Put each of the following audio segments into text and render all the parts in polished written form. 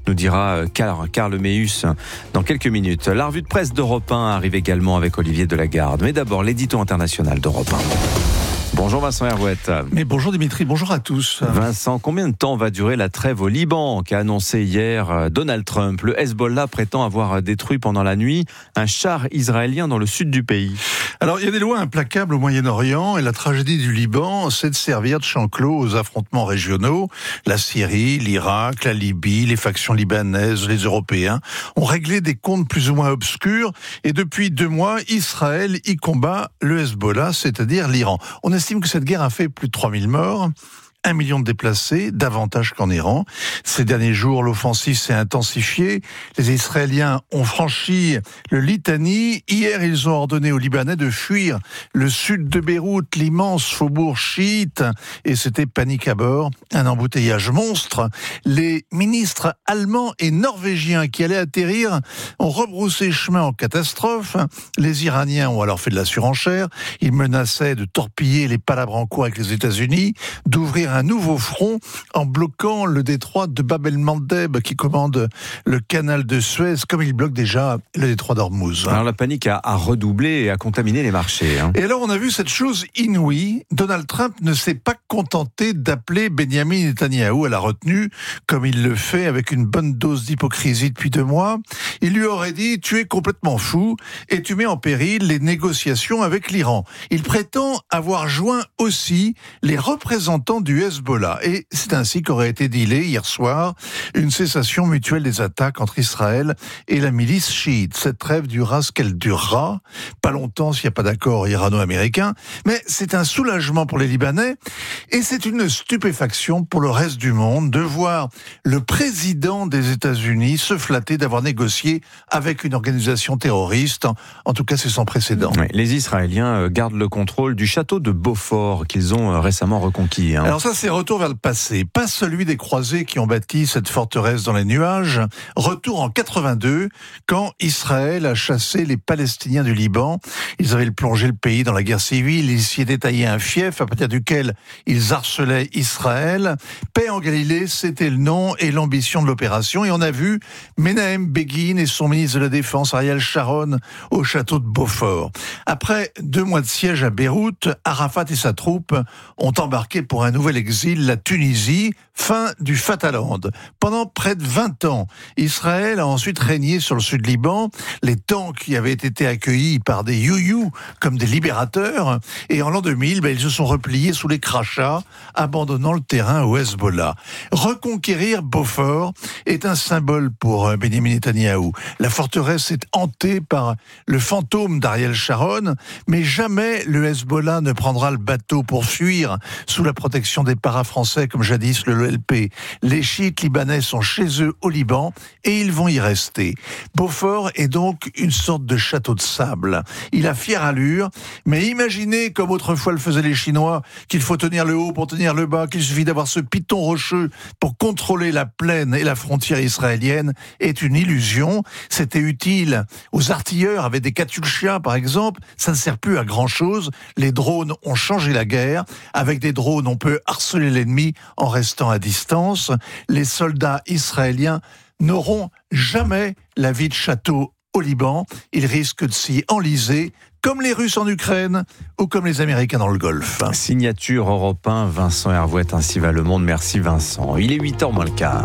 nous dira Karl Meus dans quelques minutes. La revue de presse d'Europe 1 arrive également avec Olivier Delagarde. Mais d'abord, l'édito international d'Europe 1. Bonjour Vincent Hervouette. Mais bonjour Dimitri, bonjour à tous. Vincent, combien de temps va durer la trêve au Liban qu'a annoncé hier Donald Trump? Le Hezbollah prétend avoir détruit pendant la nuit un char israélien dans le sud du pays. Alors il y a des lois implacables au Moyen-Orient et la tragédie du Liban, c'est de servir de champ clos aux affrontements régionaux. La Syrie, l'Irak, la Libye, les factions libanaises, les Européens ont réglé des comptes plus ou moins obscurs et depuis 2 mois, Israël y combat le Hezbollah, c'est-à-dire l'Iran. On estime que cette guerre a fait plus de 3000 morts. 1 million de déplacés, davantage qu'en Iran. Ces derniers jours, l'offensive s'est intensifiée. Les Israéliens ont franchi le Litani. Hier, ils ont ordonné aux Libanais de fuir le sud de Beyrouth, l'immense faubourg chiite. Et c'était panique à bord, un embouteillage monstre. Les ministres allemands et norvégiens qui allaient atterrir ont rebroussé chemin en catastrophe. Les Iraniens ont alors fait de la surenchère. Ils menaçaient de torpiller les palabres en cours avec les États-Unis, d'ouvrir un nouveau front en bloquant le détroit de Bab el-Mandeb qui commande le canal de Suez, comme il bloque déjà le détroit d'Ormuz. Alors la panique a redoublé et a contaminé les marchés. Et alors on a vu cette chose inouïe. Donald Trump ne s'est pas contenté d'appeler Benjamin Netanyahou à la retenue, comme il le fait avec une bonne dose d'hypocrisie depuis 2 mois. Il lui aurait dit « Tu es complètement fou et tu mets en péril les négociations avec l'Iran ». Il prétend avoir joint aussi les représentants du Hezbollah. Et c'est ainsi qu'aurait été dealé hier soir une cessation mutuelle des attaques entre Israël et la milice chiite. Cette trêve durera ce qu'elle durera. Pas longtemps s'il n'y a pas d'accord irano-américain. Mais c'est un soulagement pour les Libanais et c'est une stupéfaction pour le reste du monde de voir le président des États-Unis se flatter d'avoir négocié avec une organisation terroriste. En tout cas, c'est sans précédent. Oui, les Israéliens gardent le contrôle du château de Beaufort qu'ils ont récemment reconquis. Alors ça, c'est retour vers le passé. Pas celui des croisés qui ont bâti cette forteresse dans les nuages. Retour en 82, quand Israël a chassé les Palestiniens du Liban. Ils avaient plongé le pays dans la guerre civile. Ils s'y étaient taillé un fief à partir duquel ils harcelaient Israël. Paix en Galilée, c'était le nom et l'ambition de l'opération. Et on a vu Menahem Begin et son ministre de la Défense, Ariel Sharon, au château de Beaufort. Après 2 mois de siège à Beyrouth, Arafat et sa troupe ont embarqué pour un nouvel exil, la Tunisie, fin du Fataland. Pendant près de 20 ans, Israël a ensuite régné sur le sud Liban. Les tanks qui avaient été accueillis par des you-you comme des libérateurs. Et en l'an 2000, ils se sont repliés sous les crachats, abandonnant le terrain au Hezbollah. Reconquérir Beaufort est un symbole pour Benjamin Netanyahou. La forteresse est hantée par le fantôme d'Ariel Sharon, mais jamais le Hezbollah ne prendra le bateau pour fuir sous la protection des paras-français comme jadis le LP. Les chiites libanais sont chez eux au Liban et ils vont y rester. Beaufort est donc une sorte de château de sable. Il a fière allure, mais imaginez, comme autrefois le faisaient les Chinois, qu'il faut tenir le haut pour tenir le bas, qu'il suffit d'avoir ce piton rocheux pour contrôler la plaine et la frontière israélienne est une illusion. C'était utile aux artilleurs avec des Katyusha par exemple, ça ne sert plus à grand chose. Les drones ont changé la guerre. Avec des drones, on peut harceler l'ennemi en restant à distance. Les soldats israéliens n'auront jamais la vie de château au Liban. Ils risquent de s'y enliser, comme les Russes en Ukraine ou comme les Américains dans le Golfe. Signature Europe 1, Vincent Hervouette, ainsi va le monde. Merci Vincent. Il est 8h moins le quart.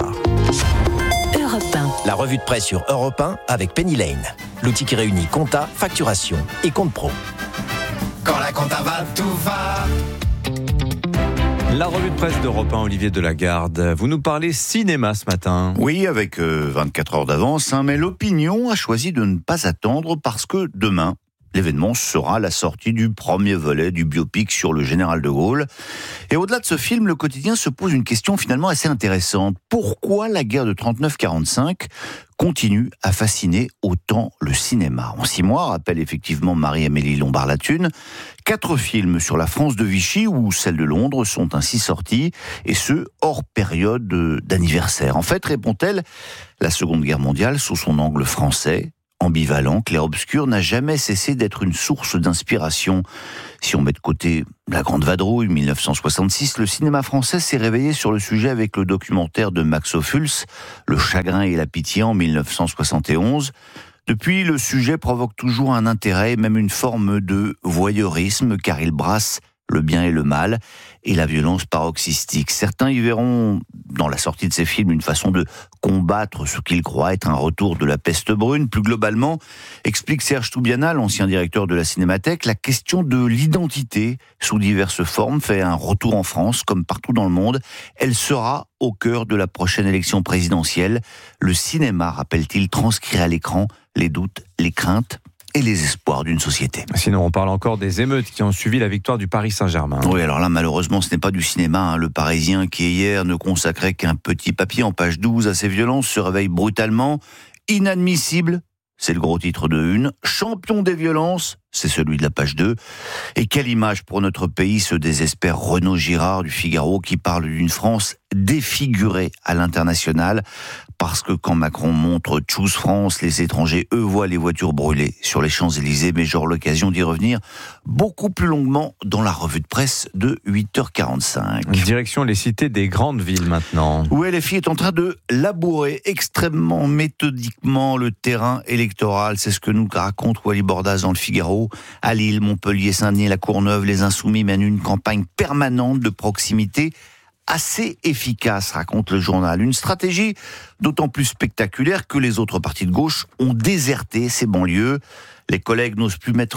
Europe 1. La revue de presse sur Europe 1 avec Penny Lane. L'outil qui réunit compta, facturation et compte pro. Quand la compta va, tout va. La revue de presse d'Europe 1, Olivier Delagarde. Vous nous parlez cinéma ce matin. Oui, avec 24 heures d'avance, mais l'opinion a choisi de ne pas attendre parce que demain, l'événement sera la sortie du premier volet du biopic sur le général de Gaulle. Et au-delà de ce film, le quotidien se pose une question finalement assez intéressante. Pourquoi la guerre de 39-45 continue à fasciner autant le cinéma? En 6 mois, rappelle effectivement Marie-Amélie Lombard-Lathune, 4 films sur la France de Vichy ou celle de Londres sont ainsi sortis, et ce, hors période d'anniversaire. En fait, répond-elle, la Seconde Guerre mondiale sous son angle français, ambivalent, clair-obscur, n'a jamais cessé d'être une source d'inspiration. Si on met de côté La Grande Vadrouille, 1966, le cinéma français s'est réveillé sur le sujet avec le documentaire de Max Ophuls, Le chagrin et la pitié, en 1971. Depuis, le sujet provoque toujours un intérêt, même une forme de voyeurisme, car il brasse le bien et le mal, et la violence paroxystique. Certains y verront, dans la sortie de ces films, une façon de combattre ce qu'ils croient être un retour de la peste brune. Plus globalement, explique Serge Toubiana, l'ancien directeur de la Cinémathèque, la question de l'identité, sous diverses formes, fait un retour en France, comme partout dans le monde. Elle sera au cœur de la prochaine élection présidentielle. Le cinéma, rappelle-t-il, transcrit à l'écran les doutes, les craintes et les espoirs d'une société. Sinon, on parle encore des émeutes qui ont suivi la victoire du Paris Saint-Germain. Oui, alors là, malheureusement, ce n'est pas du cinéma. Le Parisien, qui hier ne consacrait qu'un petit papier en page 12 à ces violences, se réveille brutalement. Inadmissible, c'est le gros titre de une. Champion des violences, c'est celui de la page 2. Et quelle image pour notre pays, se désespère Renaud Girard du Figaro, qui parle d'une France défigurée à l'international. Parce que quand Macron montre « Choose France », les étrangers, eux, voient les voitures brûlées sur les Champs-Élysées. Mais j'aurai l'occasion d'y revenir beaucoup plus longuement dans la revue de presse de 8h45. Direction les cités des grandes villes maintenant. Où LFI est en train de labourer extrêmement méthodiquement le terrain électoral. C'est ce que nous raconte Wally Bordas dans le Figaro. À Lille, Montpellier, Saint-Denis, La Courneuve, les Insoumis mènent une campagne permanente de proximité assez efficace, raconte le journal. Une stratégie d'autant plus spectaculaire que les autres partis de gauche ont déserté ces banlieues. Les collègues n'osent plus mettre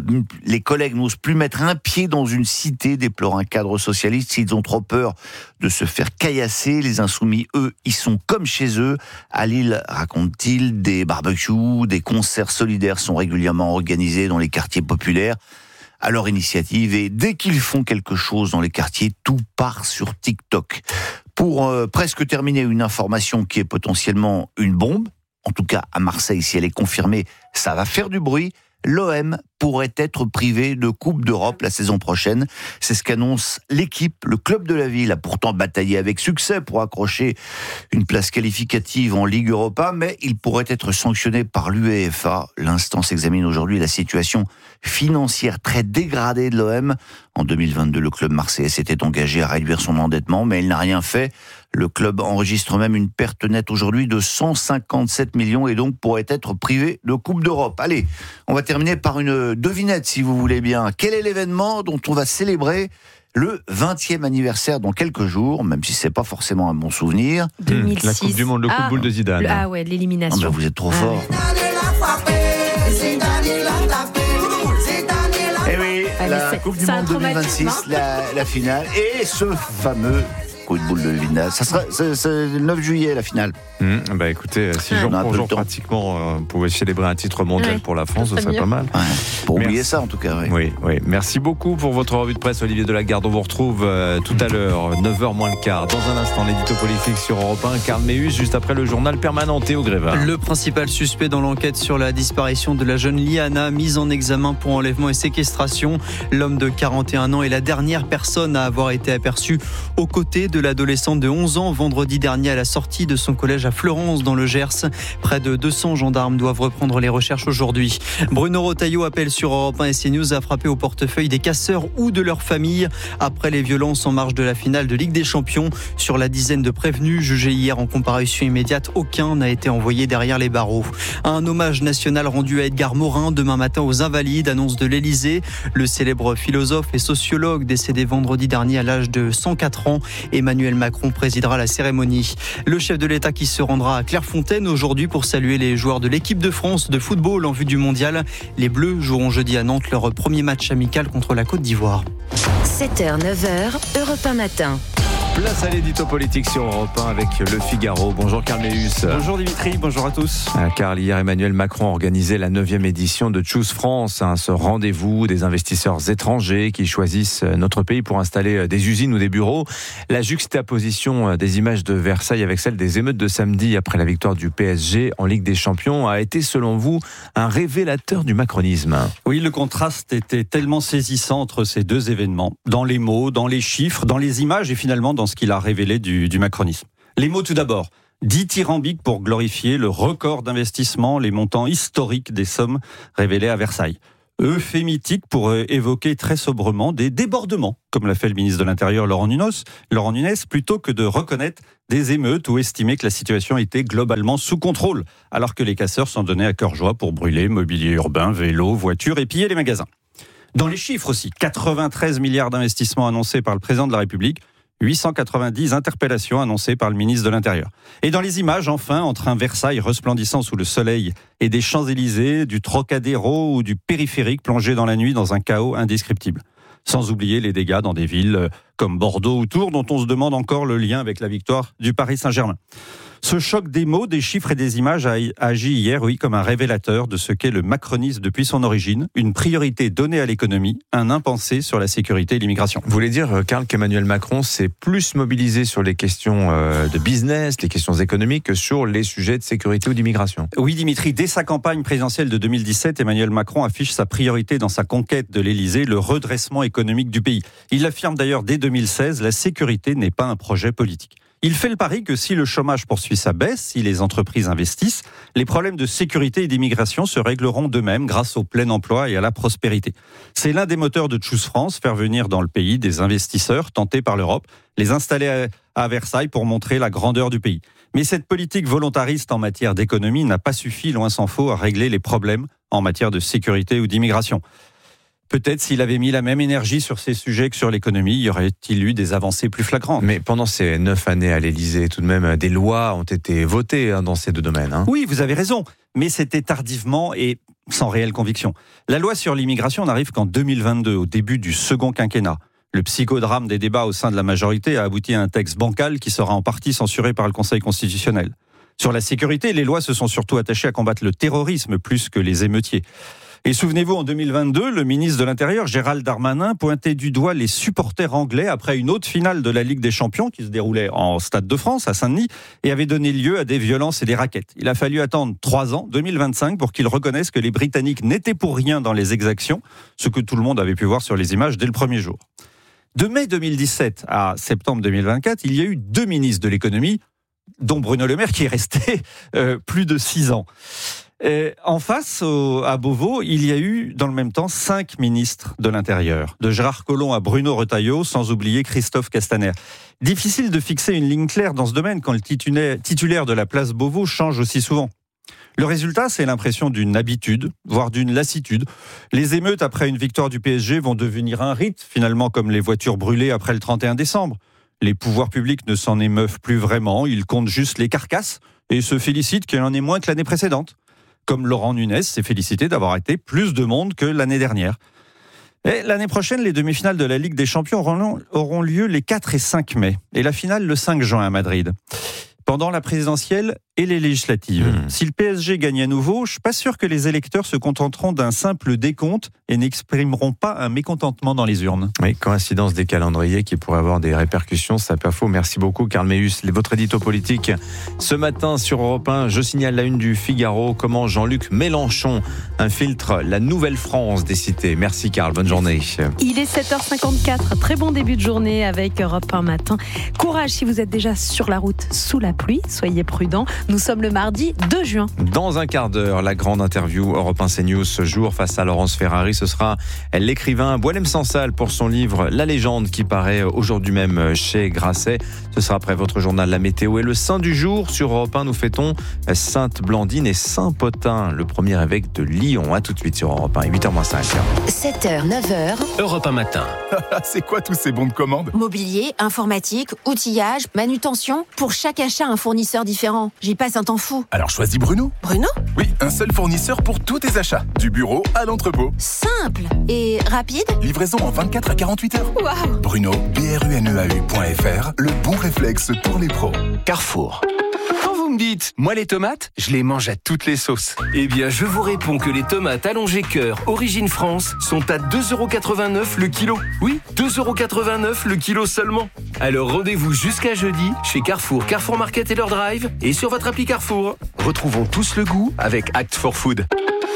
un pied dans une cité, déplore un cadre socialiste. Ils ont trop peur de se faire caillasser. Les Insoumis, eux, ils sont comme chez eux. À Lille, raconte-t-il, des barbecues, des concerts solidaires sont régulièrement organisés dans les quartiers populaires à leur initiative, et dès qu'ils font quelque chose dans les quartiers, tout part sur TikTok. Pour presque terminer, une information qui est potentiellement une bombe, en tout cas à Marseille, si elle est confirmée, ça va faire du bruit. L'OM pourrait être privé de Coupe d'Europe la saison prochaine. C'est ce qu'annonce l'équipe. Le club de la ville a pourtant bataillé avec succès pour accrocher une place qualificative en Ligue Europa, mais il pourrait être sanctionné par l'UEFA. L'instance examine aujourd'hui la situation financière très dégradée de l'OM. En 2022, le club marseillais s'était engagé à réduire son endettement, mais il n'a rien fait. Le club enregistre même une perte nette aujourd'hui de 157 millions et donc pourrait être privé de Coupe d'Europe. Allez, on va terminer par une devinette, si vous voulez bien. Quel est l'événement dont on va célébrer le 20e anniversaire dans quelques jours, même si c'est pas forcément un bon souvenir? 2006. La Coupe du Monde, le coup de boule de Zidane. Ah ouais, l'élimination. Vous êtes trop fort. Eh oui, la Coupe du Monde 2026, la finale, et ce fameux coup de boule de Zidane. Ça sera c'est le 9 juillet la finale. Bah écoutez, 6 jours pour jour pratiquement, on pouvait célébrer un titre mondial pour la France, ce serait pas mal. Ouais, pour oublier ça en tout cas. Oui. Merci beaucoup pour votre revue de presse, Olivier Delagarde. On vous retrouve tout à l'heure, 9h moins le quart. Dans un instant, l'édito politique sur Europe 1, Karl Méus, juste après le journal permanent Théo Grévin. Le principal suspect dans l'enquête sur la disparition de la jeune Liana, mise en examen pour enlèvement et séquestration. L'homme de 41 ans est la dernière personne à avoir été aperçue aux côtés de l'adolescente de 11 ans vendredi dernier à la sortie de son collège à Fleurance dans le Gers. Près de 200 gendarmes doivent reprendre les recherches aujourd'hui. Bruno Retailleau appelle sur Europe 1 et CNews à frapper au portefeuille des casseurs ou de leurs familles après les violences en marge de la finale de Ligue des Champions. Sur la dizaine de prévenus jugés hier en comparution immédiate, aucun n'a été envoyé derrière les barreaux. Un hommage national rendu à Edgar Morin demain matin aux Invalides, annonce de l'Élysée. Le célèbre philosophe et sociologue décédé vendredi dernier à l'âge de 104 ans, Emmanuel Macron présidera la cérémonie. Le chef de l'État qui se rendra à Clairefontaine aujourd'hui pour saluer les joueurs de l'équipe de France de football en vue du mondial. Les Bleus joueront jeudi à Nantes leur premier match amical contre la Côte d'Ivoire. 7h, 9h, Europe 1 matin. Place à l'édito politique sur Europe 1 avec Le Figaro. Bonjour Karl Méus. Bonjour Dimitri, bonjour à tous. Karl, hier Emmanuel Macron a organisé la 9e édition de Choose France, ce rendez-vous des investisseurs étrangers qui choisissent notre pays pour installer des usines ou des bureaux. La juxtaposition des images de Versailles avec celle des émeutes de samedi après la victoire du PSG en Ligue des Champions a été selon vous un révélateur du macronisme. Oui, le contraste était tellement saisissant entre ces deux événements, dans les mots, dans les chiffres, dans les images et finalement dans ce qu'il a révélé du macronisme. Les mots tout d'abord. dithyrambique pour glorifier le record d'investissement, les montants historiques des sommes révélées à Versailles. Euphémitique pour évoquer très sobrement des débordements, comme l'a fait le ministre de l'Intérieur Laurent Nunez, plutôt que de reconnaître des émeutes ou estimer que la situation était globalement sous contrôle, alors que les casseurs s'en donnaient à cœur joie pour brûler mobilier urbain, vélos, voitures et piller les magasins. Dans les chiffres aussi, 93 milliards d'investissements annoncés par le président de la République, 890 interpellations annoncées par le ministre de l'Intérieur. Et dans les images, enfin, entre un Versailles resplendissant sous le soleil et des Champs-Élysées, du Trocadéro ou du périphérique plongé dans la nuit dans un chaos indescriptible. Sans oublier les dégâts dans des villes comme Bordeaux ou Tours, dont on se demande encore le lien avec la victoire du Paris Saint-Germain. Ce choc des mots, des chiffres et des images a agi hier, comme un révélateur de ce qu'est le macronisme depuis son origine, une priorité donnée à l'économie, un impensé sur la sécurité et l'immigration. Vous voulez dire, Karl, qu'Emmanuel Macron s'est plus mobilisé sur les questions de business, les questions économiques, que sur les sujets de sécurité ou d'immigration? Oui, Dimitri, dès sa campagne présidentielle de 2017, Emmanuel Macron affiche sa priorité dans sa conquête de l'Élysée, le redressement économique du pays. Il affirme d'ailleurs dès 2016, la sécurité n'est pas un projet politique. Il fait le pari que si le chômage poursuit sa baisse, si les entreprises investissent, les problèmes de sécurité et d'immigration se régleront d'eux-mêmes grâce au plein emploi et à la prospérité. C'est l'un des moteurs de Choose France, faire venir dans le pays des investisseurs tentés par l'Europe, les installer à Versailles pour montrer la grandeur du pays. Mais cette politique volontariste en matière d'économie n'a pas suffi, loin s'en faut, à régler les problèmes en matière de sécurité ou d'immigration. Peut-être s'il avait mis la même énergie sur ces sujets que sur l'économie, y aurait-il eu des avancées plus flagrantes. Mais pendant ces 9 années à l'Élysée, tout de même, des lois ont été votées dans ces deux domaines. Oui, vous avez raison, mais c'était tardivement et sans réelle conviction. La loi sur l'immigration n'arrive qu'en 2022, au début du second quinquennat. Le psychodrame des débats au sein de la majorité a abouti à un texte bancal qui sera en partie censuré par le Conseil constitutionnel. Sur la sécurité, les lois se sont surtout attachées à combattre le terrorisme plus que les émeutiers. Et souvenez-vous, en 2022, le ministre de l'Intérieur, Gérald Darmanin, pointait du doigt les supporters anglais après une autre finale de la Ligue des Champions qui se déroulait en Stade de France, à Saint-Denis, et avait donné lieu à des violences et des raquettes. Il a fallu attendre 3 ans, 2025, pour qu'ils reconnaissent que les Britanniques n'étaient pour rien dans les exactions, ce que tout le monde avait pu voir sur les images dès le premier jour. De mai 2017 à septembre 2024, il y a eu 2 ministres de l'économie, dont Bruno Le Maire, qui est resté plus de 6 ans. En face, à Beauvau, il y a eu, dans le même temps, 5 ministres de l'Intérieur. De Gérard Collomb à Bruno Retailleau, sans oublier Christophe Castaner. Difficile de fixer une ligne claire dans ce domaine quand le titulaire de la place Beauvau change aussi souvent. Le résultat, c'est l'impression d'une habitude, voire d'une lassitude. Les émeutes après une victoire du PSG vont devenir un rite, finalement, comme les voitures brûlées après le 31 décembre. Les pouvoirs publics ne s'en émeuvent plus vraiment, ils comptent juste les carcasses et se félicitent qu'il y en ait moins que l'année précédente. Comme Laurent Nunez s'est félicité d'avoir été plus de monde que l'année dernière. Et l'année prochaine, les demi-finales de la Ligue des Champions auront lieu les 4 et 5 mai. Et la finale le 5 juin à Madrid. Pendant la présidentielle et les législatives. Si le PSG gagne à nouveau, je ne suis pas sûr que les électeurs se contenteront d'un simple décompte et n'exprimeront pas un mécontentement dans les urnes. Oui, coïncidence des calendriers qui pourraient avoir des répercussions, ça pas faux. Merci beaucoup, Karl Meus. Votre édito politique ce matin sur Europe 1, je signale la une du Figaro, comment Jean-Luc Mélenchon infiltre la nouvelle France des cités. Merci, Karl, bonne journée. Il est 7h54, très bon début de journée avec Europe 1 matin. Courage si vous êtes déjà sur la route sous la pluie, soyez prudents. Nous sommes le mardi 2 juin. Dans un quart d'heure, la grande interview Europe 1 CNews ce jour face à Laurence Ferrari. Ce sera l'écrivain Boualem Sansal pour son livre La Légende qui paraît aujourd'hui même chez Grasset. Ce sera après votre journal La Météo et le Saint du jour. Sur Europe 1, nous fêtons Sainte Blandine et Saint Potin, le premier évêque de Lyon. À tout de suite sur Europe 1, 8h-5. 7h, 9h. Europe 1 matin. C'est quoi tous ces bons de commande? Mobilier, informatique, outillage, manutention. Pour chaque achat, un fournisseur différent. J'y passe un temps fou. Alors choisis Bruno. Bruno? Oui, un seul fournisseur pour tous tes achats. Du bureau à l'entrepôt. Simple et rapide. Livraison en 24 à 48 heures. Waouh! Bruno, BRUNEAU.fr, le bon réflexe pour les pros. Carrefour. Quand vous me dites, moi les tomates, je les mange à toutes les sauces. Eh bien, je vous réponds que les tomates allongées cœur Origine France sont à 2,89 € le kilo. Oui, 2,89 € le kilo seulement. Alors rendez-vous jusqu'à jeudi chez Carrefour, Carrefour Market et leur drive et sur votre appli Carrefour. Retrouvons tous le goût avec Act for Food.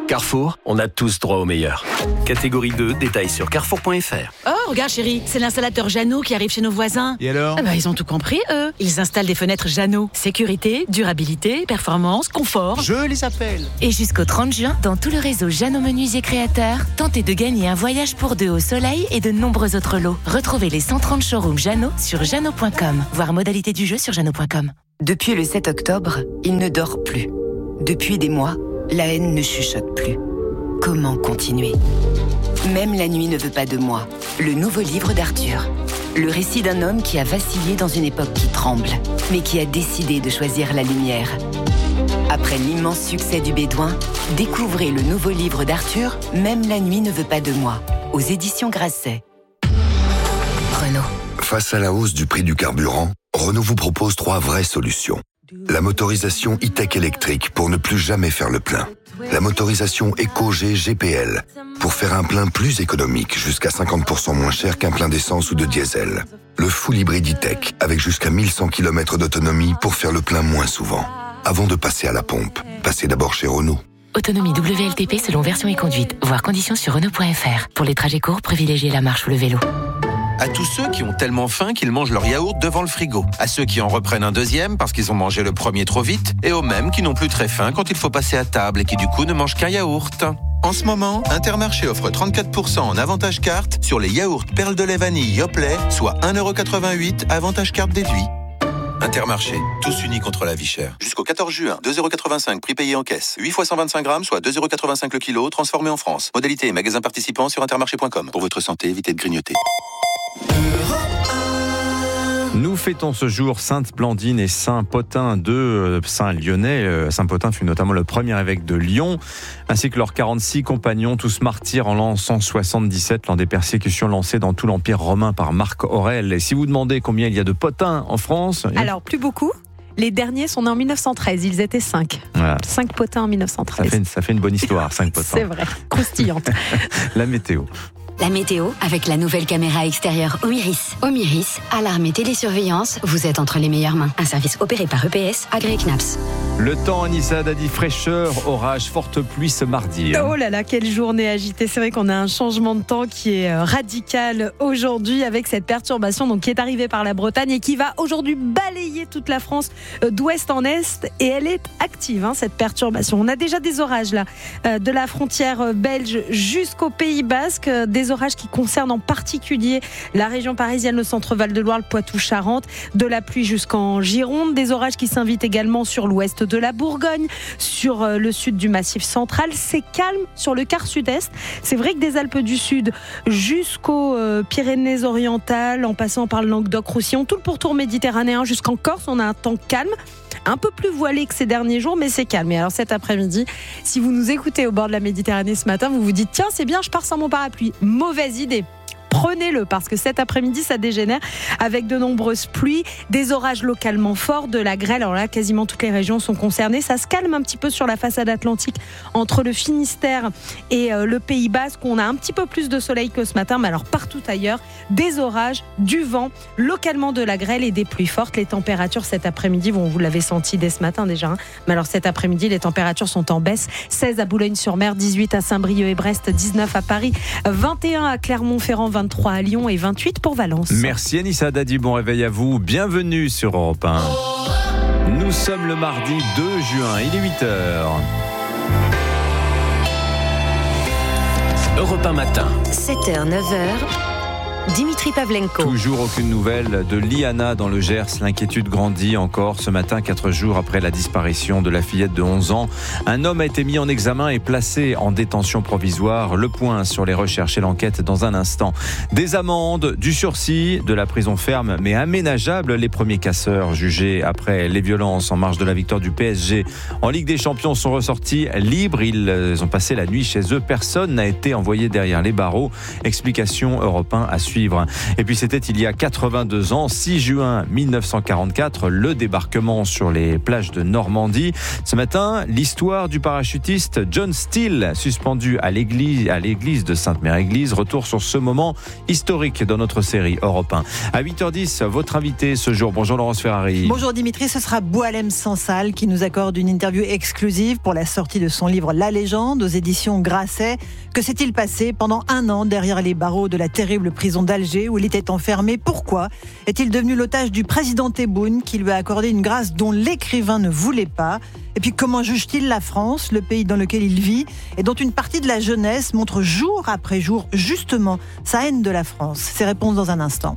Carrefour, on a tous droit au meilleur. Catégorie 2, détails sur carrefour.fr. Oh, regarde chérie, c'est l'installateur Jeannot qui arrive chez nos voisins. Et alors ? Ils ont tout compris, eux. Ils installent des fenêtres Jeannot. Sécurité, durabilité, performance, confort. Je les appelle. Et jusqu'au 30 juin, dans tout le réseau Jeannot Menuisier Créateurs, tentez de gagner un voyage pour 2 au soleil et de nombreux autres lots. Retrouvez les 130 showrooms Jeannot sur jeannot.com. Voir modalité du jeu sur jeannot.com. Depuis le 7 octobre, il ne dort plus. Depuis des mois, la haine ne chuchote plus. Comment continuer ? Même la nuit ne veut pas de moi. Le nouveau livre d'Arthur. Le récit d'un homme qui a vacillé dans une époque qui tremble, mais qui a décidé de choisir la lumière. Après l'immense succès du Bédouin, découvrez le nouveau livre d'Arthur, Même la nuit ne veut pas de moi, aux éditions Grasset. Renault. Face à la hausse du prix du carburant, Renault vous propose 3 vraies solutions. La motorisation e-tech électrique pour ne plus jamais faire le plein. La motorisation EcoG GPL pour faire un plein plus économique, jusqu'à 50% moins cher qu'un plein d'essence ou de diesel. Le full hybride e-tech avec jusqu'à 1100 km d'autonomie pour faire le plein moins souvent. Avant de passer à la pompe, passez d'abord chez Renault. Autonomie WLTP selon version et conduite. Voir conditions sur Renault.fr. Pour les trajets courts, privilégiez la marche ou le vélo. À tous ceux qui ont tellement faim qu'ils mangent leur yaourt devant le frigo. À ceux qui en reprennent un deuxième parce qu'ils ont mangé le premier trop vite. Et aux mêmes qui n'ont plus très faim quand il faut passer à table et qui du coup ne mangent qu'un yaourt. En ce moment, Intermarché offre 34% en avantage carte sur les yaourts perles de lait vanille Yoplait, soit 1,88€ avantage carte déduit. Intermarché, tous unis contre la vie chère. Jusqu'au 14 juin, 2,85€ prix payé en caisse. 8 fois 125 grammes, soit 2,85€ le kilo, transformé en France. Modalité et magasin participants sur intermarché.com. Pour votre santé, évitez de grignoter. Nous fêtons ce jour Sainte Blandine et Saint Pothin, deux saints lyonnais. Saint Pothin fut notamment le premier évêque de Lyon, ainsi que leurs 46 compagnons, tous martyrs en l'an 177, lors des persécutions lancées dans tout l'Empire romain par Marc Aurèle. Et si vous demandez combien il y a de Pothins en France... Alors, plus beaucoup. Les derniers sont nés en 1913, ils étaient 5. Voilà. 5 Pothins en 1913. Ça fait une bonne histoire, 5 Pothins. C'est vrai, croustillante. La météo. La météo avec la nouvelle caméra extérieure Omiris. Omiris, alarme et télésurveillance, vous êtes entre les meilleures mains. Un service opéré par EPS, agréé CNAPS. Le temps, Anissa Dadi, fraîcheur, orage, forte pluie ce mardi. Oh là là, quelle journée agitée. C'est vrai qu'on a un changement de temps qui est radical aujourd'hui avec cette perturbation donc, qui est arrivée par la Bretagne et qui va aujourd'hui balayer toute la France d'ouest en est. Et elle est active, cette perturbation. On a déjà des orages là, de la frontière belge jusqu'au Pays Basque. Des orages qui concernent en particulier la région parisienne, le centre Val-de-Loire, le Poitou-Charentes, de la pluie jusqu'en Gironde, des orages qui s'invitent également sur l'ouest de la Bourgogne, sur le sud du Massif central. C'est calme sur le quart sud-est. C'est vrai que des Alpes du Sud jusqu'aux Pyrénées-Orientales, en passant par le Languedoc-Roussillon, tout le pourtour méditerranéen jusqu'en Corse, on a un temps calme. Un peu plus voilé que ces derniers jours, mais c'est calme. Et alors cet après-midi, si vous nous écoutez au bord de la Méditerranée ce matin, vous vous dites tiens, c'est bien, je pars sans mon parapluie. Mauvaise idée. Prenez-le parce que cet après-midi, ça dégénère avec de nombreuses pluies, des orages localement forts, de la grêle. Alors là, quasiment toutes les régions sont concernées. Ça se calme un petit peu sur la façade atlantique entre le Finistère et le Pays Basque. On a un petit peu plus de soleil que ce matin, mais alors partout ailleurs, des orages, du vent, localement de la grêle et des pluies fortes. Les températures cet après-midi, bon, vous l'avez senti dès ce matin déjà, mais alors cet après-midi, les températures sont en baisse. 16 à Boulogne-sur-Mer, 18 à Saint-Brieuc et Brest, 19 à Paris, 21 à Clermont-Ferrand, 23 à Lyon et 28 pour Valence. Merci Anissa Dadi, bon réveil à vous. Bienvenue sur Europe 1. Nous sommes le mardi 2 juin, il est 8h. Europe 1 matin. 7h, 9h. Dimitri Pavlenko. Toujours aucune nouvelle de Liana dans le Gers. L'inquiétude grandit encore ce matin, 4 jours après la disparition de la fillette de 11 ans. Un homme a été mis en examen et placé en détention provisoire. Le point sur les recherches et l'enquête dans un instant. Des amendes, du sursis, de la prison ferme mais aménageable. Les premiers casseurs jugés après les violences en marge de la victoire du PSG en Ligue des Champions sont ressortis libres. Ils ont passé la nuit chez eux. Personne n'a été envoyé derrière les barreaux. Explication Europe 1 à suivre. suivre. Et puis c'était il y a 82 ans, 6 juin 1944, le débarquement sur les plages de Normandie. Ce matin, l'histoire du parachutiste John Steele, suspendu à l'église de Sainte-Mère-Église. Retour sur ce moment historique dans notre série Europe 1. À 8h10, votre invité ce jour. Bonjour Laurence Ferrari. Bonjour Dimitri, ce sera Boualem Sansal qui nous accorde une interview exclusive pour la sortie de son livre La Légende aux éditions Grasset. Que s'est-il passé pendant 1 an derrière les barreaux de la terrible prison d'Alger où il était enfermé? Pourquoi est-il devenu l'otage du président Tebboune qui lui a accordé une grâce dont l'écrivain ne voulait pas? Et puis comment juge-t-il la France, le pays dans lequel il vit et dont une partie de la jeunesse montre jour après jour justement sa haine de la France? Ces réponses dans un instant.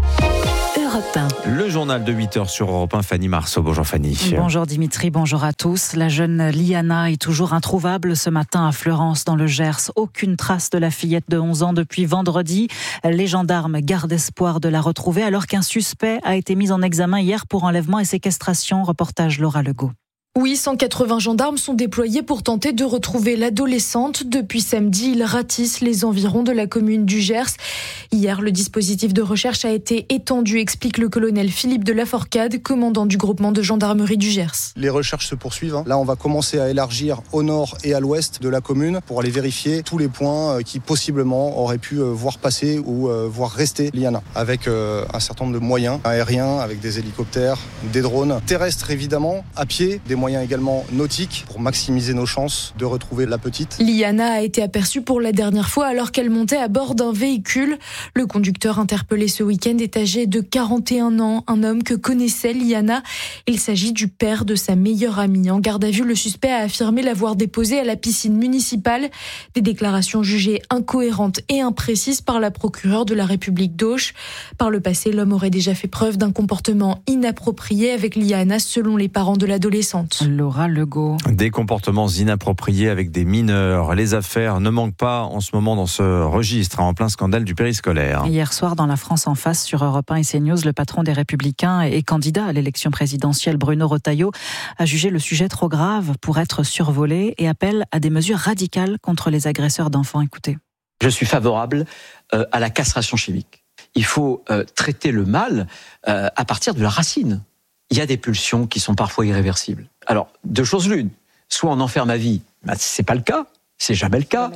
Le journal de 8h sur Europe 1, Fanny Marceau. Bonjour Fanny. Bonjour Dimitri, bonjour à tous. La jeune Liana est toujours introuvable ce matin à Fleurance dans le Gers. Aucune trace de la fillette de 11 ans depuis vendredi. Les gendarmes gardent espoir de la retrouver alors qu'un suspect a été mis en examen hier pour enlèvement et séquestration. Reportage Laura Legault. Oui, 180 gendarmes sont déployés pour tenter de retrouver l'adolescente. Depuis samedi, ils ratissent les environs de la commune du Gers. Hier, le dispositif de recherche a été étendu, explique le colonel Philippe de Laforcade, commandant du groupement de gendarmerie du Gers. Les recherches se poursuivent. Là, on va commencer à élargir au nord et à l'ouest de la commune pour aller vérifier tous les points qui possiblement auraient pu voir passer ou voir rester Liana. Avec un certain nombre de moyens aériens, avec des hélicoptères, des drones, terrestres évidemment, à pied, des moyens également nautiques pour maximiser nos chances de retrouver la petite. Liana a été aperçue pour la dernière fois alors qu'elle montait à bord d'un véhicule. Le conducteur interpellé ce week-end est âgé de 41 ans, un homme que connaissait Liana. Il s'agit du père de sa meilleure amie. En garde à vue, le suspect a affirmé l'avoir déposée à la piscine municipale. Des déclarations jugées incohérentes et imprécises par la procureure de la République d'Auch. Par le passé, l'homme aurait déjà fait preuve d'un comportement inapproprié avec Liana selon les parents de l'adolescente. Laura Legault. Des comportements inappropriés avec des mineurs. Les affaires ne manquent pas en ce moment dans ce registre, en plein scandale du périscolaire. Hier soir, dans La France en face, sur Europe 1 et CNews, le patron des Républicains et candidat à l'élection présidentielle, Bruno Retailleau, a jugé le sujet trop grave pour être survolé et appelle à des mesures radicales contre les agresseurs d'enfants. Écoutez. Je suis favorable à la castration chimique. Il faut traiter le mal à partir de la racine. Il y a des pulsions qui sont parfois irréversibles. Alors, 2 choses l'une. Soit on enferme à vie, c'est pas le cas, c'est jamais le cas.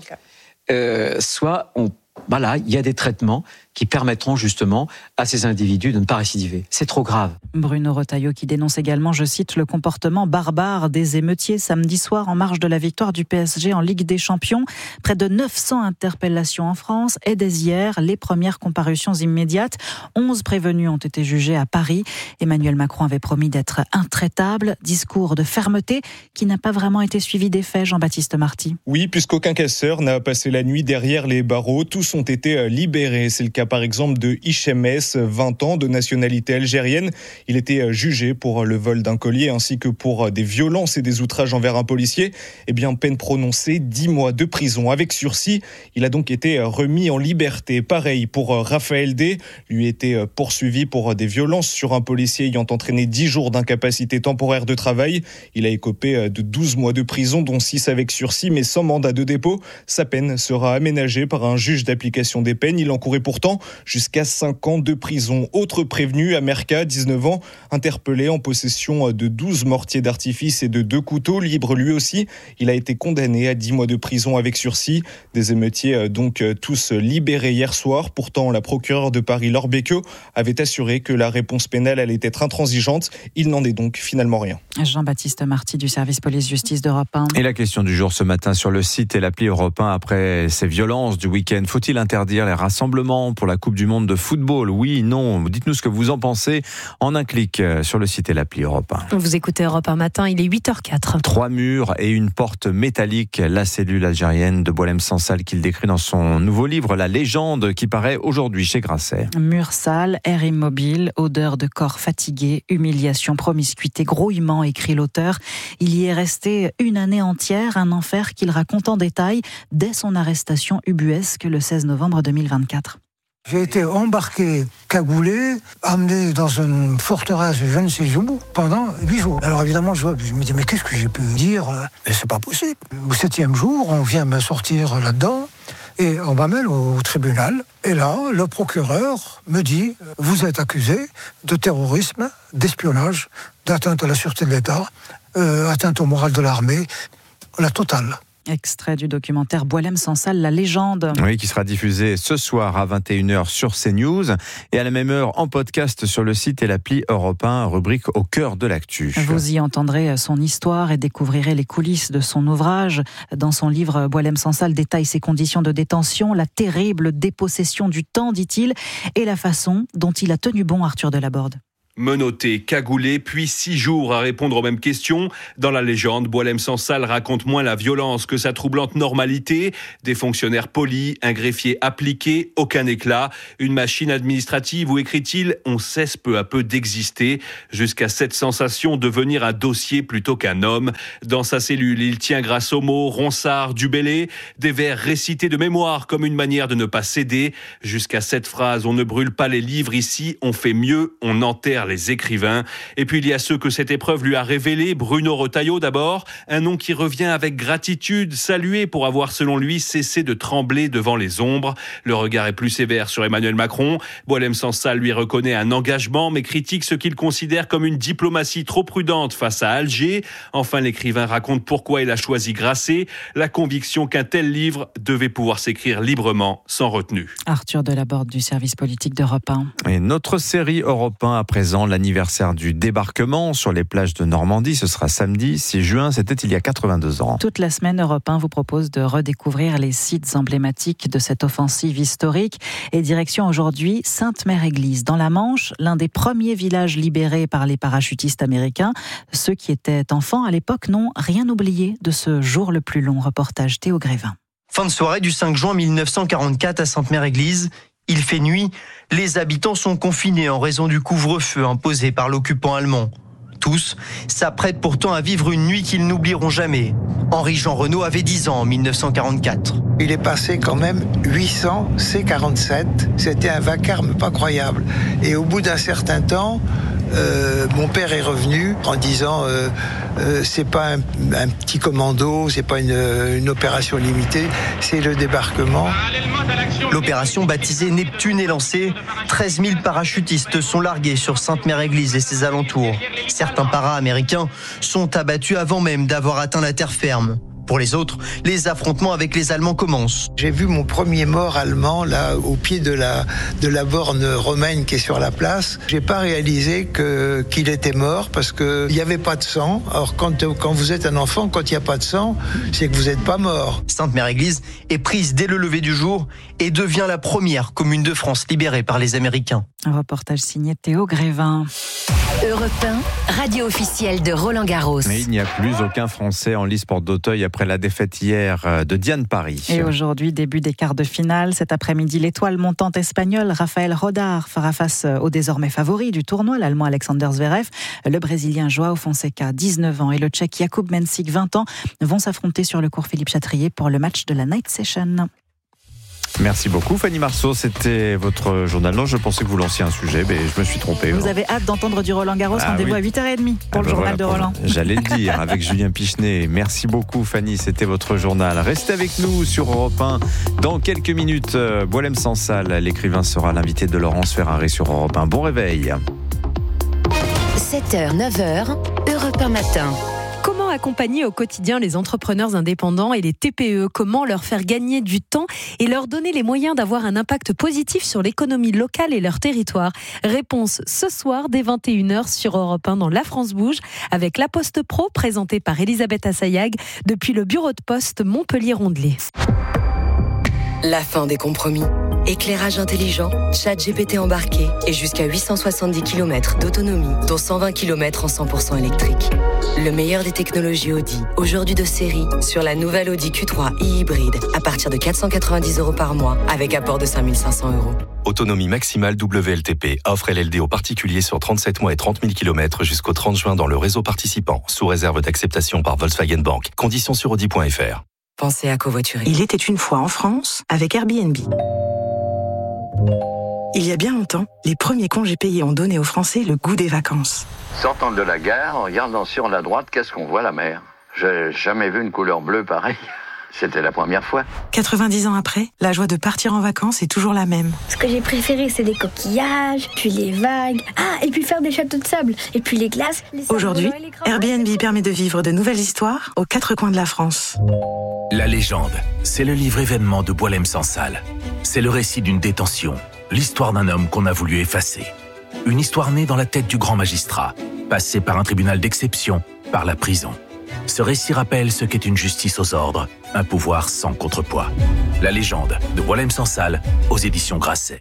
Soit il y a des traitements qui permettront justement à ces individus de ne pas récidiver. C'est trop grave. Bruno Retailleau qui dénonce également, je cite, le comportement barbare des émeutiers samedi soir en marge de la victoire du PSG en Ligue des Champions. Près de 900 interpellations en France et dès hier, les premières comparutions immédiates. 11 prévenus ont été jugés à Paris. Emmanuel Macron avait promis d'être intraitable. Discours de fermeté qui n'a pas vraiment été suivi d'effet, Jean-Baptiste Marty. Oui, puisqu'aucun casseur n'a passé la nuit derrière les barreaux. Tous ont été libérés. C'est le cas par exemple de Hichem S, 20 ans, de nationalité algérienne. Il était jugé pour le vol d'un collier ainsi que pour des violences et des outrages envers un policier. Peine prononcée, 10 mois de prison avec sursis. Il a donc été remis en liberté. Pareil pour Raphaël D. Lui était poursuivi pour des violences sur un policier ayant entraîné 10 jours d'incapacité temporaire de travail. Il a écopé de 12 mois de prison, dont 6 avec sursis, mais sans mandat de dépôt. Sa peine sera aménagée par un juge d'application des peines. Il encourait pourtant jusqu'à 5 ans de prison. Autre prévenu, Amerka, 19 ans, interpellé en possession de 12 mortiers d'artifice et de 2 couteaux, libre lui aussi. Il a été condamné à 10 mois de prison avec sursis. Des émeutiers donc tous libérés hier soir. Pourtant, la procureure de Paris, Laure Becqueux, avait assuré que la réponse pénale allait être intransigeante. Il n'en est donc finalement rien. Jean-Baptiste Marty du service police-justice d'Europe 1. Et la question du jour ce matin sur le site et l'appli Europe 1 après ces violences du week-end. Faut-il interdire les rassemblements pour la Coupe du Monde de football? Oui, non. Dites-nous ce que vous en pensez en un clic sur le site et l'appli Europe 1. Vous écoutez Europe 1 matin, il est 8h04. 3 murs et une porte métallique. La cellule algérienne de Boualem Sansal qu'il décrit dans son nouveau livre La Légende qui paraît aujourd'hui chez Grasset. Murs sales, air immobile, odeur de corps fatigué, humiliation, promiscuité, grouillement, écrit l'auteur. Il y est resté une année entière, un enfer qu'il raconte en détail dès son arrestation ubuesque le 16 novembre 2024. J'ai été embarqué, cagoulé, amené dans une forteresse, je ne sais où, pendant 8 jours. Alors évidemment, je me dis, mais qu'est-ce que j'ai pu dire? Mais c'est pas possible. Au 7e jour, on vient me sortir là-dedans. Et on m'amène au tribunal. Et là, le procureur me dit, vous êtes accusé de terrorisme, d'espionnage, d'atteinte à la sûreté de l'État, atteinte au moral de l'armée, la totale. Extrait du documentaire Boualem Sansal, la légende. Oui, qui sera diffusé ce soir à 21h sur CNews et à la même heure en podcast sur le site et l'appli Europe 1, rubrique Au cœur de l'actu. Vous y entendrez son histoire et découvrirez les coulisses de son ouvrage. Dans son livre, Boualem Sansal détaille ses conditions de détention, la terrible dépossession du temps, dit-il, et la façon dont il a tenu bon, Arthur Delaborde. Menotté, cagoulé, puis 6 jours à répondre aux mêmes questions. Dans la légende, Boualem Sansal raconte moins la violence que sa troublante normalité. Des fonctionnaires polis, un greffier appliqué, aucun éclat. Une machine administrative où, écrit-il, on cesse peu à peu d'exister, jusqu'à cette sensation de devenir un dossier plutôt qu'un homme. Dans sa cellule, il tient grâce aux mots Ronsard, Dubélé, des vers récités de mémoire comme une manière de ne pas céder. Jusqu'à cette phrase, on ne brûle pas les livres ici, on fait mieux, on enterre les écrivains. Et puis il y a ceux que cette épreuve lui a révélés. Bruno Retailleau d'abord, un nom qui revient avec gratitude, salué pour avoir selon lui cessé de trembler devant les ombres. Le regard est plus sévère sur Emmanuel Macron. Boualem Sansal lui reconnaît un engagement mais critique ce qu'il considère comme une diplomatie trop prudente face à Alger. Enfin, l'écrivain raconte pourquoi il a choisi Grasset, la conviction qu'un tel livre devait pouvoir s'écrire librement, sans retenue. Arthur Delaborde du service politique d'Europe 1. Et notre série Europe 1 à présent, l'anniversaire du débarquement sur les plages de Normandie. Ce sera samedi 6 juin, c'était il y a 82 ans. Toute la semaine, Europe 1 vous propose de redécouvrir les sites emblématiques de cette offensive historique. Et direction aujourd'hui Sainte-Mère-Église, dans la Manche, l'un des premiers villages libérés par les parachutistes américains. Ceux qui étaient enfants à l'époque n'ont rien oublié de ce jour le plus long. Reportage Théo Grévin. Fin de soirée du 5 juin 1944 à Sainte-Mère-Église. Il fait nuit, les habitants sont confinés en raison du couvre-feu imposé par l'occupant allemand. Tous s'apprêtent pourtant à vivre une nuit qu'ils n'oublieront jamais. Henri-Jean Renaud avait 10 ans en 1944. Il est passé quand même 800 C-47. C'était un vacarme pas croyable. Et au bout d'un certain temps, mon père est revenu en disant c'est pas un petit commando, c'est pas une opération limitée, c'est le débarquement. L'opération baptisée Neptune est lancée. 13 000 parachutistes sont largués sur Sainte-Mère-Église et ses alentours. Certains para-américains sont abattus avant même d'avoir atteint la terre ferme. Pour les autres, les affrontements avec les Allemands commencent. J'ai vu mon premier mort allemand là au pied de la borne romaine qui est sur la place. J'ai pas réalisé qu'il était mort parce que il y avait pas de sang. Alors quand vous êtes un enfant, quand il y a pas de sang, c'est que vous êtes pas mort. Sainte-Mère-Église est prise dès le lever du jour et devient la première commune de France libérée par les Américains. Un reportage signé Théo Grévin. Europe 1, radio officielle de Roland Garros. Mais il n'y a plus aucun Français en lice porte d'Auteuil après la défaite hier de Diane Paris. Et aujourd'hui, début des quarts de finale. Cet après-midi, l'étoile montante espagnole Rafael Rodar fera face au désormais favori du tournoi, l'Allemand Alexander Zverev. Le Brésilien Joao Fonseca, 19 ans, et le Tchèque Jakub Mensik, 20 ans, vont s'affronter sur le court Philippe Chatrier pour le match de la Night Session. Merci beaucoup Fanny Marceau, c'était votre journal. Non, je pensais que vous lanciez un sujet, mais je me suis trompé. Vous avez hâte d'entendre du Roland Garros, rendez-vous à 8h30 pour le journal de Roland. J'allais le dire avec Julien Pichenet. Merci beaucoup Fanny, c'était votre journal. Restez avec nous sur Europe 1. Dans quelques minutes, Boualem Sansal, l'écrivain, sera l'invité de Laurence Ferrari sur Europe 1. Bon réveil. 7h, 9h, Europe 1 matin. Comment accompagner au quotidien les entrepreneurs indépendants et les TPE ? Comment leur faire gagner du temps et leur donner les moyens d'avoir un impact positif sur l'économie locale et leur territoire ? Réponse ce soir dès 21h sur Europe 1 dans La France Bouge avec La Poste Pro présentée par Elisabeth Assayag depuis le bureau de poste Montpellier-Rondelet. La fin des compromis. Éclairage intelligent, ChatGPT embarqué et jusqu'à 870 km d'autonomie, dont 120 km en 100% électrique. Le meilleur des technologies Audi, aujourd'hui de série, sur la nouvelle Audi Q3 e-hybride, à partir de 490 € par mois, avec apport de 5 500 €. Autonomie maximale WLTP, offre LLD aux particuliers sur 37 mois et 30 000 km jusqu'au 30 juin dans le réseau participant, sous réserve d'acceptation par Volkswagen Bank. Conditions sur Audi.fr. Pensez à covoiturer. Il était une fois en France avec Airbnb. Il y a bien longtemps, les premiers congés payés ont donné aux Français le goût des vacances. Sortant de la gare, en regardant sur la droite, qu'est-ce qu'on voit, la mer ? J'ai jamais vu une couleur bleue pareille. C'était la première fois. 90 ans après, la joie de partir en vacances est toujours la même. Ce que j'ai préféré, c'est les coquillages, puis les vagues. Ah, et puis faire des châteaux de sable. Et puis les glaces. Aujourd'hui, Airbnb permet de vivre de nouvelles histoires aux 4 coins de la France. La légende, c'est le livre événement de Boualem Sansal. C'est le récit d'une détention, l'histoire d'un homme qu'on a voulu effacer. Une histoire née dans la tête du grand magistrat, passée par un tribunal d'exception, par la prison. Ce récit rappelle ce qu'est une justice aux ordres, un pouvoir sans contrepoids. La légende de Boualem Sansal, aux éditions Grasset.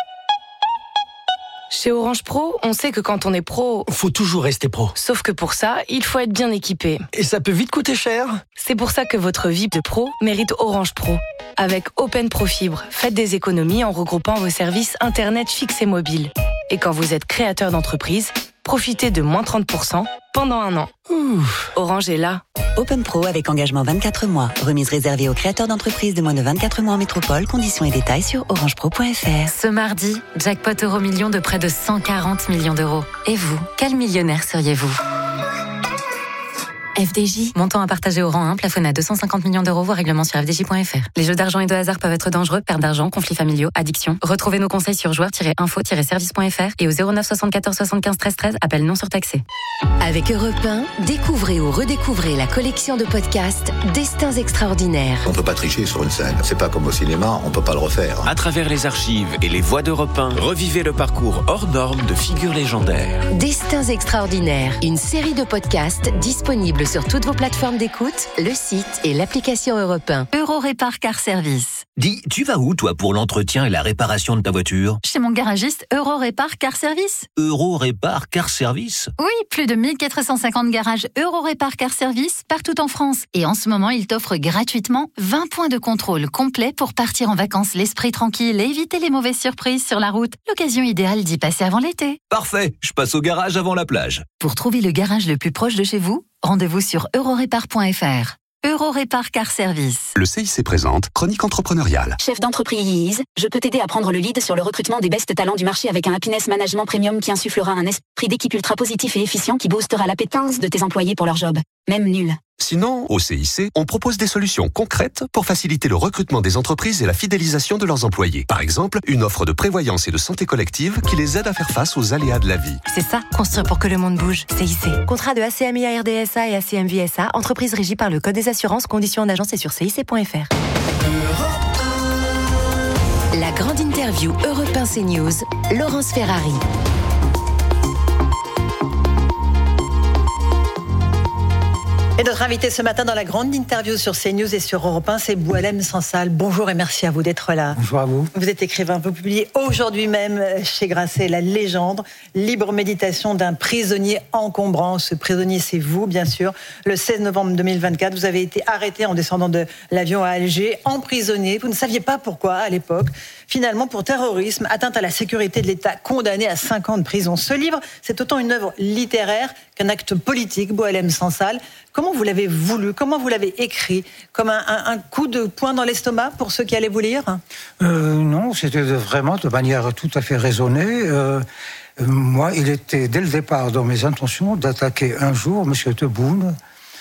Chez Orange Pro, on sait que quand on est pro... Faut toujours rester pro. Sauf que pour ça, il faut être bien équipé. Et ça peut vite coûter cher. C'est pour ça que votre vie de pro mérite Orange Pro. Avec Open Pro Fibre, faites des économies en regroupant vos services Internet fixe et mobile. Et quand vous êtes créateur d'entreprise, profitez de moins 30% pendant 1 an. Orange est là. Open Pro avec engagement 24 mois. Remise réservée aux créateurs d'entreprises de moins de 24 mois en métropole. Conditions et détails sur orangepro.fr. Ce mardi, jackpot Euro-Million de près de 140 millions d'euros. Et vous, quel millionnaire seriez-vous ? FDJ, montant à partager au rang 1, plafonné à 250 millions d'euros, voire règlement sur fdj.fr. Les jeux d'argent et de hasard peuvent être dangereux, perte d'argent, conflits familiaux, addiction. Retrouvez nos conseils sur joueurs-info-service.fr et au 09 74 75 13 13, appel non surtaxé. Avec Europe 1, découvrez ou redécouvrez la collection de podcasts Destins extraordinaires. On peut pas tricher sur une scène. C'est pas comme au cinéma, on peut pas le refaire. À travers les archives et les voix d'Europe 1, revivez le parcours hors norme de figures légendaires. Destins extraordinaires, une série de podcasts disponibles sur toutes vos plateformes d'écoute, le site et l'application Europe 1. Eurorépar Car Service. Dis, tu vas où, toi, pour l'entretien et la réparation de ta voiture ? Chez mon garagiste Eurorépar Car Service. Eurorépar Car Service ? Oui, plus de 1450 garages Eurorépar Car Service partout en France. Et en ce moment, il t'offre gratuitement 20 points de contrôle complet pour partir en vacances l'esprit tranquille et éviter les mauvaises surprises sur la route. L'occasion idéale d'y passer avant l'été. Parfait, je passe au garage avant la plage. Pour trouver le garage le plus proche de chez vous, rendez-vous sur eurorépar.fr. Eurorépar Car Service. Le CIC présente Chronique entrepreneuriale. Chef d'entreprise, je peux t'aider à prendre le lead sur le recrutement des best talents du marché avec un happiness management premium qui insufflera un esprit d'équipe ultra positif et efficient qui boostera l'appétence de tes employés pour leur job, même nul. Sinon, au CIC, on propose des solutions concrètes pour faciliter le recrutement des entreprises et la fidélisation de leurs employés. Par exemple, une offre de prévoyance et de santé collective qui les aide à faire face aux aléas de la vie. C'est ça, construire pour que le monde bouge. CIC. Contrat de ACMI RDSA et ACMV SA, entreprise régie par le Code des assurances, conditions en agence et sur cic.fr. La grande interview Europe 1 CNews, Laurence Ferrari. Et notre invité ce matin dans la grande interview sur CNews et sur Europe 1, c'est Boualem Sansal. Bonjour et merci à vous d'être là. Bonjour à vous. Vous êtes écrivain, vous publiez aujourd'hui même chez Grasset La légende, libre méditation d'un prisonnier encombrant. Ce prisonnier, c'est vous, bien sûr. Le 16 novembre 2024, vous avez été arrêté en descendant de l'avion à Alger, emprisonné. Vous ne saviez pas pourquoi à l'époque. Finalement, pour terrorisme, atteinte à la sécurité de l'État, condamné à 5 ans de prison. Ce livre, c'est autant une œuvre littéraire qu'un acte politique, Boualem Sansal. Comment vous l'avez voulu ? Comment vous l'avez écrit ? Comme un coup de poing dans l'estomac pour ceux qui allaient vous lire ? Non, c'était vraiment de manière tout à fait raisonnée. Moi, il était dès le départ dans mes intentions d'attaquer un jour M. Tebboune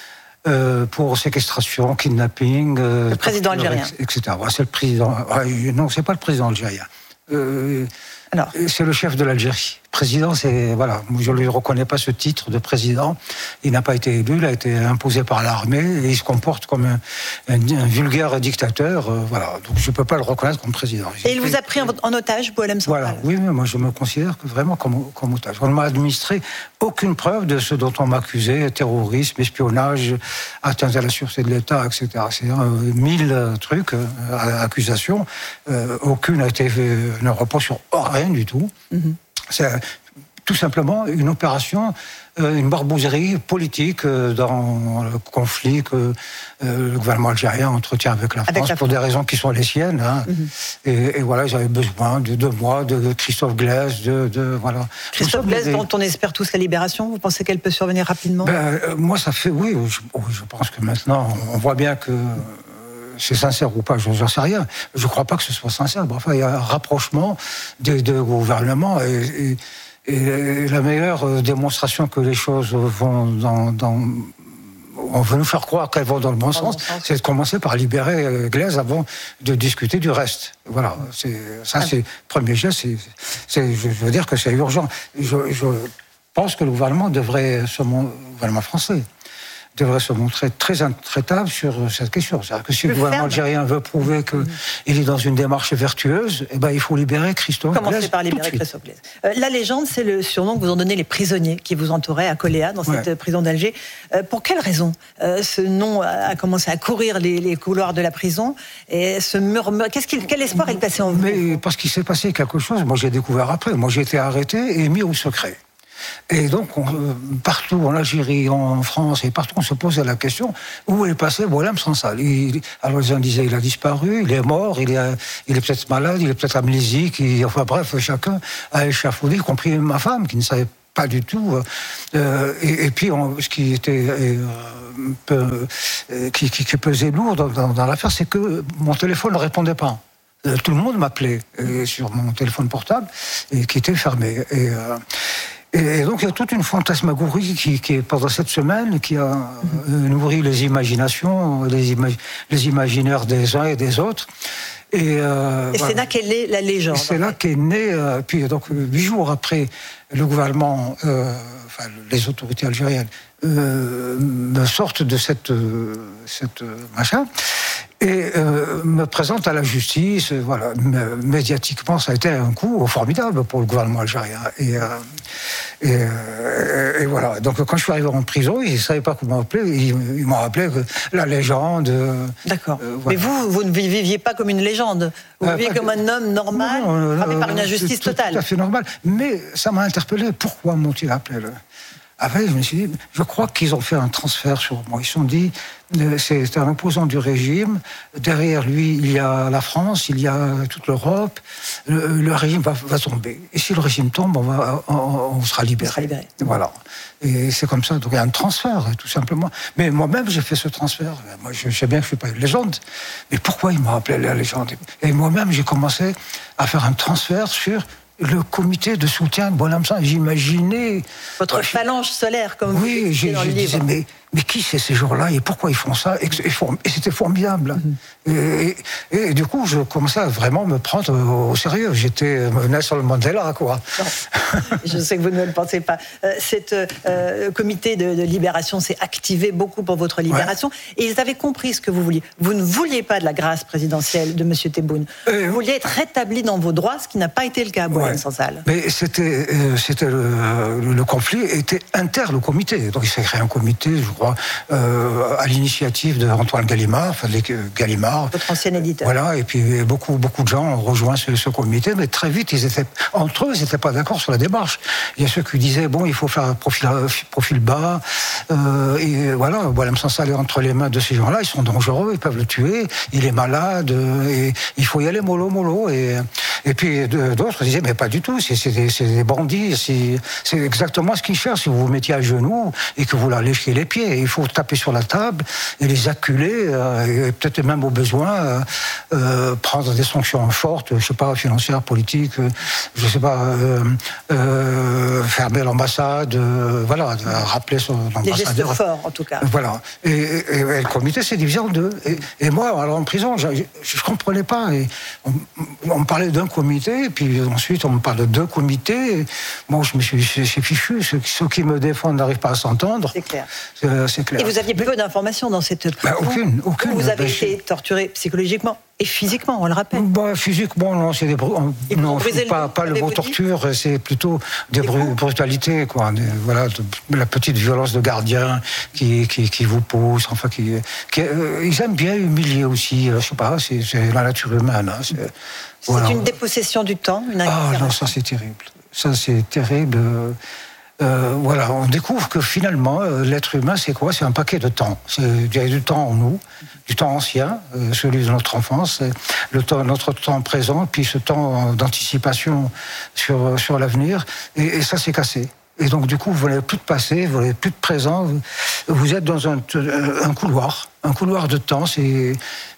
pour séquestration, kidnapping... le président algérien. Etc. C'est le président... non, c'est pas le président algérien. Alors, c'est le chef de l'Algérie. Président, c'est... Voilà, je ne lui reconnais pas ce titre de président. Il n'a pas été élu, il a été imposé par l'armée et il se comporte comme un vulgaire dictateur. Voilà, donc je ne peux pas le reconnaître comme président. Et il vous a pris en otage, Boualem Sansal ? Voilà, oui, mais moi je me considère vraiment comme otage. On ne m'a administré aucune preuve de ce dont on m'accusait, terrorisme, espionnage, atteinte à la sûreté de l'État, etc. C'est 1000 trucs, accusations. Aucune ne repose sur rien du tout. Mm-hmm. C'est tout simplement une opération, une barbouzerie politique dans le conflit que le gouvernement algérien entretient avec la France pour des raisons qui sont les siennes. Hein. Mm-hmm. Et voilà, ils avaient besoin de moi, de Christophe Glaise, voilà. Christophe Glaise, dont on espère tous la libération. Vous pensez qu'elle peut survenir rapidement ? Moi, ça fait... Oui, je pense que maintenant, on voit bien que... c'est sincère ou pas, je n'en sais rien. Je ne crois pas que ce soit sincère. Enfin, il y a un rapprochement des deux gouvernements et la meilleure démonstration que les choses vont on veut nous faire croire qu'elles vont dans le bon sens, c'est de commencer par libérer Glaise avant de discuter du reste. Voilà, c'est le premier geste, je veux dire que c'est urgent. Je pense que le gouvernement gouvernement français devrait se montrer très intraitable sur cette question. C'est-à-dire que si le gouvernement algérien veut prouver qu'il est dans une démarche vertueuse, il faut libérer Christophe Glaise. Commencez par libérer Christophe Glaise. La légende, c'est le surnom que vous ont donné les prisonniers qui vous entouraient à Coléa, dans cette prison d'Alger. Pour quelle raison ce nom a commencé à courir les couloirs de la prison et ce murmure? Quel espoir est placé en vous? Mais parce qu'il s'est passé quelque chose, moi j'ai découvert après. Moi j'ai été arrêté et mis au secret. Et donc, partout en Algérie, en France et partout, on se posait la question où est passé Boualem Sansal. Alors les uns disaient il a disparu, il est mort, il est peut-être malade, il est peut-être amnésique. Enfin bref, chacun a échafaudé, y compris ma femme qui ne savait pas du tout. Et puis, ce qui était qui pesait lourd dans l'affaire, c'est que mon téléphone ne répondait pas. Tout le monde m'appelait sur mon téléphone portable et qui était fermé. Et donc il y a toute une fantasmagorie qui est pendant cette semaine qui a nourri les imaginations, les imaginaires des uns et des autres. Et c'est là qu'est née la légende. C'est là qu'est née. Puis donc 8 jours après, le gouvernement, les autorités algériennes me sortent de cette machin. Et me présente à la justice. Voilà, médiatiquement, ça a été un coup formidable pour le gouvernement algérien. Et voilà. Donc, quand je suis arrivé en prison, ils ne savaient pas comment m'appeler. Ils m'ont appelé la légende. D'accord. Voilà. Mais vous ne viviez pas comme une légende. Vous viviez comme un homme normal, frappé par une injustice totale. Tout à fait normal. Mais ça m'a interpellé. Pourquoi m'ont-ils appelé Après, je me suis dit, je crois qu'ils ont fait un transfert sur moi. Ils se sont dit, c'est un opposant du régime. Derrière lui, il y a la France, il y a toute l'Europe. Le régime va tomber. Et si le régime tombe, on sera libéré. Voilà. Et c'est comme ça. Donc il y a un transfert, tout simplement. Mais moi-même, j'ai fait ce transfert. Moi, je sais bien que je ne suis pas une légende. Mais pourquoi ils m'ont appelé la légende? Et moi-même, j'ai commencé à faire un transfert sur le comité de soutien de Boualem Sansal. J'imaginais... Votre phalange solaire, comme vous dites dans le livre. Disais, mais qui c'est ces gens-là et pourquoi ils font ça? Et c'était formidable. Et du coup, je commençais à vraiment me prendre au sérieux. J'étais Nelson Mandela, quoi. Je sais que vous ne le pensez pas. Cet comité de libération s'est activé beaucoup pour votre libération. Et ils avaient compris ce que vous vouliez. Vous ne vouliez pas de la grâce présidentielle de M. Tebboune. Vous vouliez être rétabli dans vos droits, ce qui n'a pas été le cas à Boualem Sansal. Mais c'était le conflit était inter le comité. Donc il s'est créé un comité, je crois, à l'initiative d'Antoine Gallimard, Gallimard. Votre ancien éditeur. Voilà, et puis beaucoup de gens ont rejoint ce comité, mais très vite, entre eux, ils n'étaient pas d'accord sur la démarche. Il y a ceux qui disaient, bon, il faut faire un profil bas, et voilà, Boualem Sansal est entre les mains de ces gens-là, ils sont dangereux, ils peuvent le tuer, il est malade, et il faut y aller mollo. Et puis d'autres disaient, mais pas du tout, c'est des bandits, c'est exactement ce qu'ils cherchent. Si vous vous mettiez à genoux et que vous leur léchiez les pieds, il faut taper sur la table et les acculer, et peut-être même au besoin prendre des sanctions fortes, je sais pas, financières, politiques, je sais pas, fermer l'ambassade, voilà, rappeler son ambassadeur. Des gestes forts, en tout cas. Voilà. Et le comité s'est divisé en deux. Et moi, alors en prison, je comprenais pas. Et on me parlait d'un comité, et puis ensuite on me parle de 2 comités. Moi, je me suis fichu. Ceux qui me défendent n'arrivent pas à s'entendre. C'est clair. C'est clair. Et vous aviez peu d'informations dans cette prison. Aucune. Vous avez été torturé psychologiquement et physiquement, on le rappelle. Physiquement, non, c'est pas le mot torture, c'est plutôt des brutalités, quoi. Voilà, la petite violence de gardien qui vous pousse, enfin, ils aiment bien humilier aussi. Je sais pas, c'est la nature humaine. Hein, c'est une dépossession du temps, une Ah non, ça c'est terrible. Ça c'est terrible. Voilà, on découvre que finalement, l'être humain, c'est quoi? C'est un paquet de temps. Il y a du temps en nous, du temps ancien, celui de notre enfance, notre temps présent, puis ce temps d'anticipation sur l'avenir, et ça s'est cassé. Et donc, du coup, vous n'avez plus de passé, vous n'avez plus de présent, vous êtes dans un couloir de temps, c'est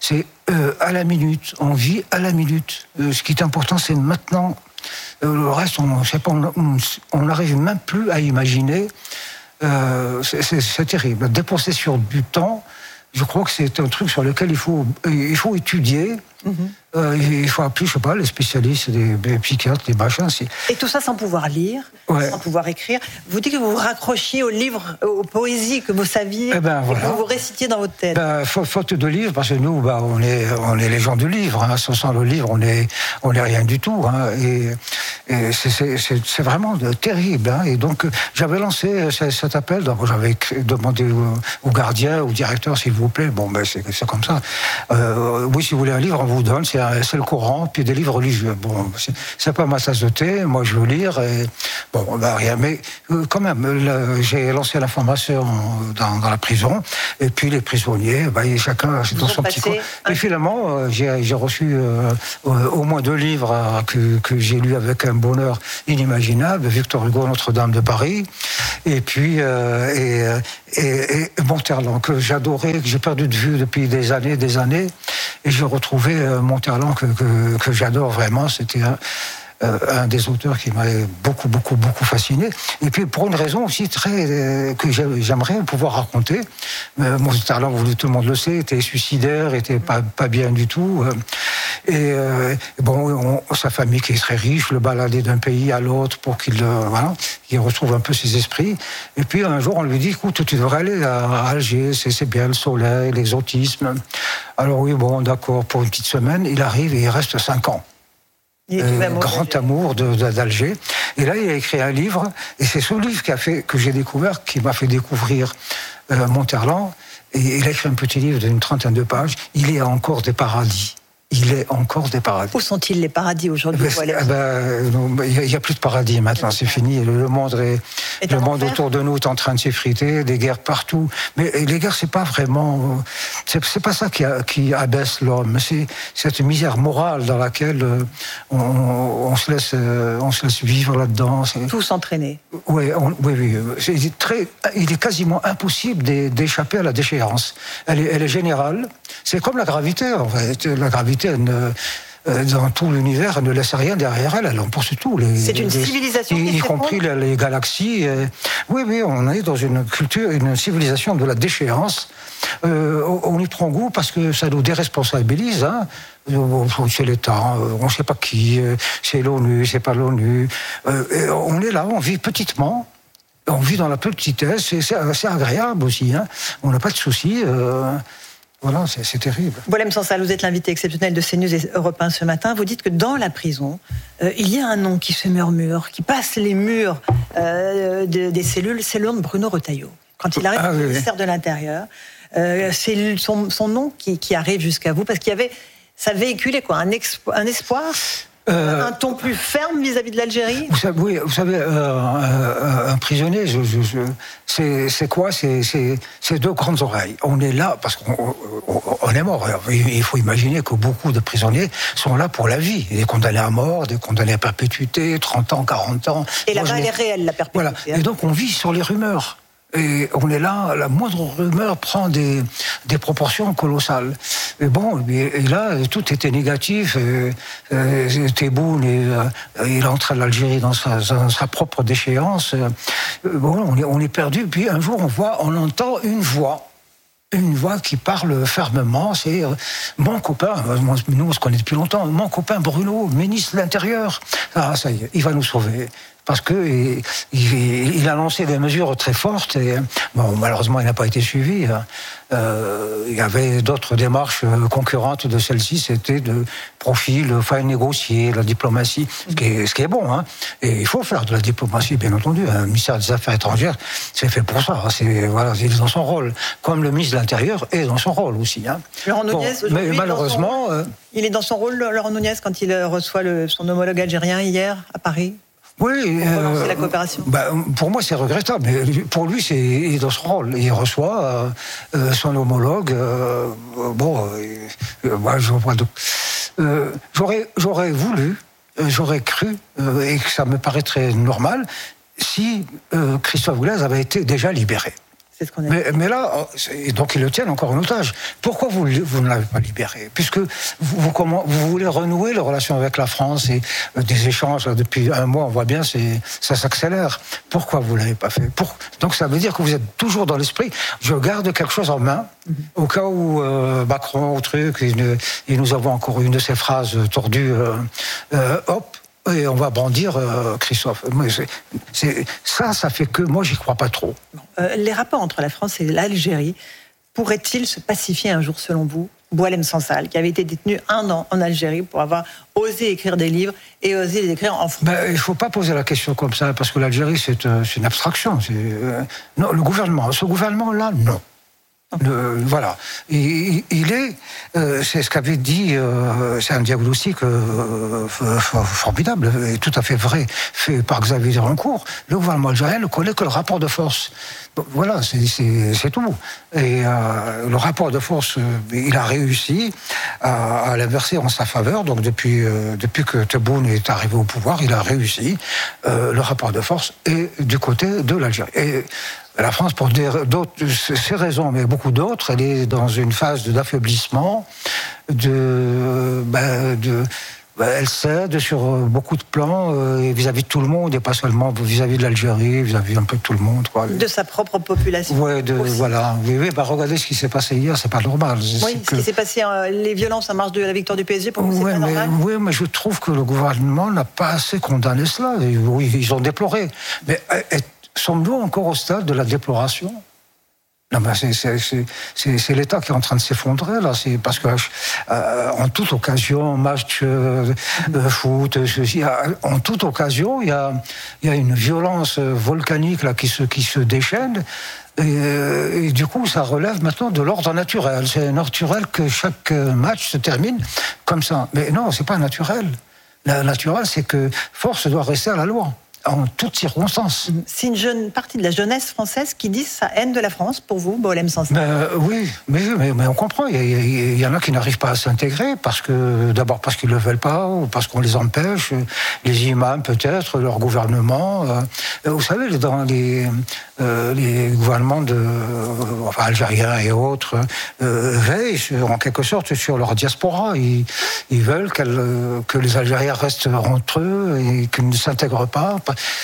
à la minute, on vit à la minute. Ce qui est important, c'est maintenant. Le reste, on n'arrive même plus à imaginer c'est terrible. La dépossession du temps, je crois que c'est un truc sur lequel il faut étudier. Il faut appeler, je sais pas, les spécialistes, des psychiatres, des machins. Et tout ça sans pouvoir lire, sans pouvoir écrire. Vous dites que vous vous raccrochiez aux livres, aux poésies que vous saviez, et que vous récitiez dans votre tête. Faute de livres, parce que nous, on est les gens du livre. Hein. Sans le livre, on est rien du tout. Hein. Et c'est vraiment terrible. Hein. Et donc, j'avais lancé cet appel. Donc, j'avais demandé au gardien, au directeur, s'il vous plaît. Bon, c'est comme ça. Oui, si vous voulez un livre, on vous donne. C'est le Coran, puis des livres religieux. Bon, c'est pas ma tasse de thé, moi je veux lire, et bon, rien. Mais quand même, j'ai lancé l'information dans la prison, et puis les prisonniers, chacun dans son petit coin. Et finalement, j'ai reçu au moins 2 livres que j'ai lus avec un bonheur inimaginable, Victor Hugo, Notre-Dame de Paris, et puis Monterland, que j'adorais, que j'ai perdu de vue depuis des années, et j'ai retrouvé Monterland que j'adore vraiment. C'était un des auteurs qui m'avait beaucoup fasciné. Et puis pour une raison aussi que j'aimerais pouvoir raconter. Monterland, tout le monde le sait, était suicidaire, était pas bien du tout. Et sa famille qui est très riche, le baladait d'un pays à l'autre pour qu'il retrouve un peu ses esprits. Et puis un jour on lui dit, écoute, tu devrais aller à Alger, c'est bien le soleil, l'exotisme. Alors oui, d'accord, pour une petite semaine, il arrive et il reste 5 ans. Grand amour d'Alger. Et là, il a écrit un livre, et c'est ce livre que j'ai découvert, qui m'a fait découvrir Monterland. Et il a écrit un petit livre d'une 30aine de pages. Il y a encore des paradis. Il est encore des paradis. Où sont-ils les paradis aujourd'hui? Il n'y a plus de paradis maintenant, c'est fini. Le monde autour de nous est en train de s'effriter, des guerres partout. Mais les guerres, c'est pas vraiment, c'est pas ça qui abaisse l'homme. C'est cette misère morale dans laquelle on se laisse vivre là-dedans. Tous entraînés. Oui. Il est quasiment impossible d'échapper à la déchéance. Elle est générale. C'est comme la gravité, en fait. La gravité, dans tout l'univers, elle ne laisse rien derrière elle. Elle emporte tout. C'est une civilisation y compris les galaxies. Oui, on est dans une civilisation de la déchéance. On y prend goût parce que ça nous déresponsabilise. Hein. C'est l'État, on ne sait pas qui, c'est l'ONU, c'est pas l'ONU. On est là, on vit petitement. On vit dans la petitesse, c'est agréable aussi. Hein. On n'a pas de soucis. Voilà, c'est terrible. Boualem Sansal, vous êtes l'invité exceptionnel de CNews et Europe 1 ce matin. Vous dites que dans la prison, il y a un nom qui se murmure, qui passe les murs des cellules, c'est le nom de Bruno Retailleau. Quand il arrive au ministère de l'Intérieur, c'est son nom qui arrive jusqu'à vous, parce ça véhiculait quoi, un espoir, un ton plus ferme vis-à-vis de l'Algérie. Vous savez, un prisonnier, c'est quoi? C'est 2 grandes oreilles. On est là parce qu'on est mort. Il faut imaginer que beaucoup de prisonniers sont là pour la vie. Des condamnés à mort, des condamnés à perpétuité, 30 ans, 40 ans. Et là-bas, elle est réelle, la perpétuité. Voilà. Et donc, on vit sur les rumeurs. Et on est là, la moindre rumeur prend des proportions colossales. Et là, tout était négatif. Tebboune, il entre à l'Algérie dans sa propre déchéance. On est perdu. Puis un jour, on entend une voix qui parle fermement. C'est mon copain, nous on se connaît depuis longtemps, mon copain Bruno, ministre de l'Intérieur. Ah, ça y est, il va nous sauver. Parce que il a lancé des mesures très fortes et malheureusement il n'a pas été suivi. Il y avait d'autres démarches concurrentes de celle-ci, c'était de profil, négocier, la diplomatie, ce qui est bon. Hein. Et il faut faire de la diplomatie, bien entendu. Un ministère des Affaires étrangères, c'est fait pour ça. Il est dans son rôle, comme le ministre de l'Intérieur est dans son rôle aussi. Hein. Laurent Nunez, mais malheureusement, il est dans son rôle, Laurent Nunez, quand il reçoit son homologue algérien hier à Paris. Oui, c'est la coopération. Pour moi, c'est regrettable, mais pour lui, il est dans son rôle. Il reçoit son homologue. J'aurais voulu, j'aurais cru, et que ça me paraît très normal, si Christophe Glaise avait été déjà libéré. C'est ce qu'on a mais là, donc ils le tiennent encore en otage. Pourquoi vous ne l'avez pas libéré ? Puisque vous voulez renouer les relations avec la France et des échanges, là, depuis un mois, on voit bien, ça s'accélère. Pourquoi vous ne l'avez pas fait ? Donc ça veut dire que vous êtes toujours dans l'esprit, je garde quelque chose en main, au cas où Macron, et nous avons encore une de ces phrases tordues, hop, et on va brandir Christophe. Ça fait que moi, j'y crois pas trop. Les rapports entre la France et l'Algérie pourraient-ils se pacifier un jour, selon vous ? Boualem Sansal, qui avait été détenu 1 an en Algérie pour avoir osé écrire des livres et osé les écrire en français. Il ne faut pas poser la question comme ça, parce que l'Algérie, c'est une abstraction. Non, ce gouvernement-là, non. Voilà. Il est, c'est ce qu'avait dit, c'est un diagnostic formidable et tout à fait vrai, fait par Xavier Deroncourt. Le gouvernement algérien ne connaît que le rapport de force. Voilà, c'est tout. Et le rapport de force, il a réussi à l'inverser en sa faveur. Donc depuis que Tebboune est arrivé au pouvoir, il a réussi. Le rapport de force est du côté de l'Algérie. Et la France, pour ces raisons, mais beaucoup d'autres, elle est dans une phase d'affaiblissement, elle cède sur beaucoup de plans vis-à-vis de tout le monde, et pas seulement vis-à-vis de l'Algérie, vis-à-vis un peu de tout le monde. Quoi. De sa propre population. Oui, voilà. Oui, regardez ce qui s'est passé hier, c'est pas normal. Oui, ce qui s'est passé, les violences en marge de la victoire du PSG, pour vous, c'est pas normal. Oui, mais je trouve que le gouvernement n'a pas assez condamné cela. Et oui, ils ont déploré. Mais sommes-nous encore au stade de la déploration ? Non, mais c'est l'État qui est en train de s'effondrer, là. C'est parce que, en toute occasion, match de foot, en toute occasion, il y a une violence volcanique, là, qui se déchaîne. Et du coup, ça relève maintenant de l'ordre naturel. C'est naturel que chaque match se termine comme ça. Mais non, c'est pas naturel. Le naturel, c'est que force doit rester à la loi. En toutes circonstances. C'est une partie de la jeunesse française qui dit sa haine de la France, pour vous, Boualem Sansal. Oui, mais on comprend. Il y en a qui n'arrivent pas à s'intégrer, d'abord parce qu'ils ne le veulent pas, ou parce qu'on les empêche, les imams peut-être, leur gouvernement. Vous savez, dans les gouvernements algériens et autres veillent en quelque sorte sur leur diaspora. Ils veulent que les Algériens restent entre eux et qu'ils ne s'intègrent pas.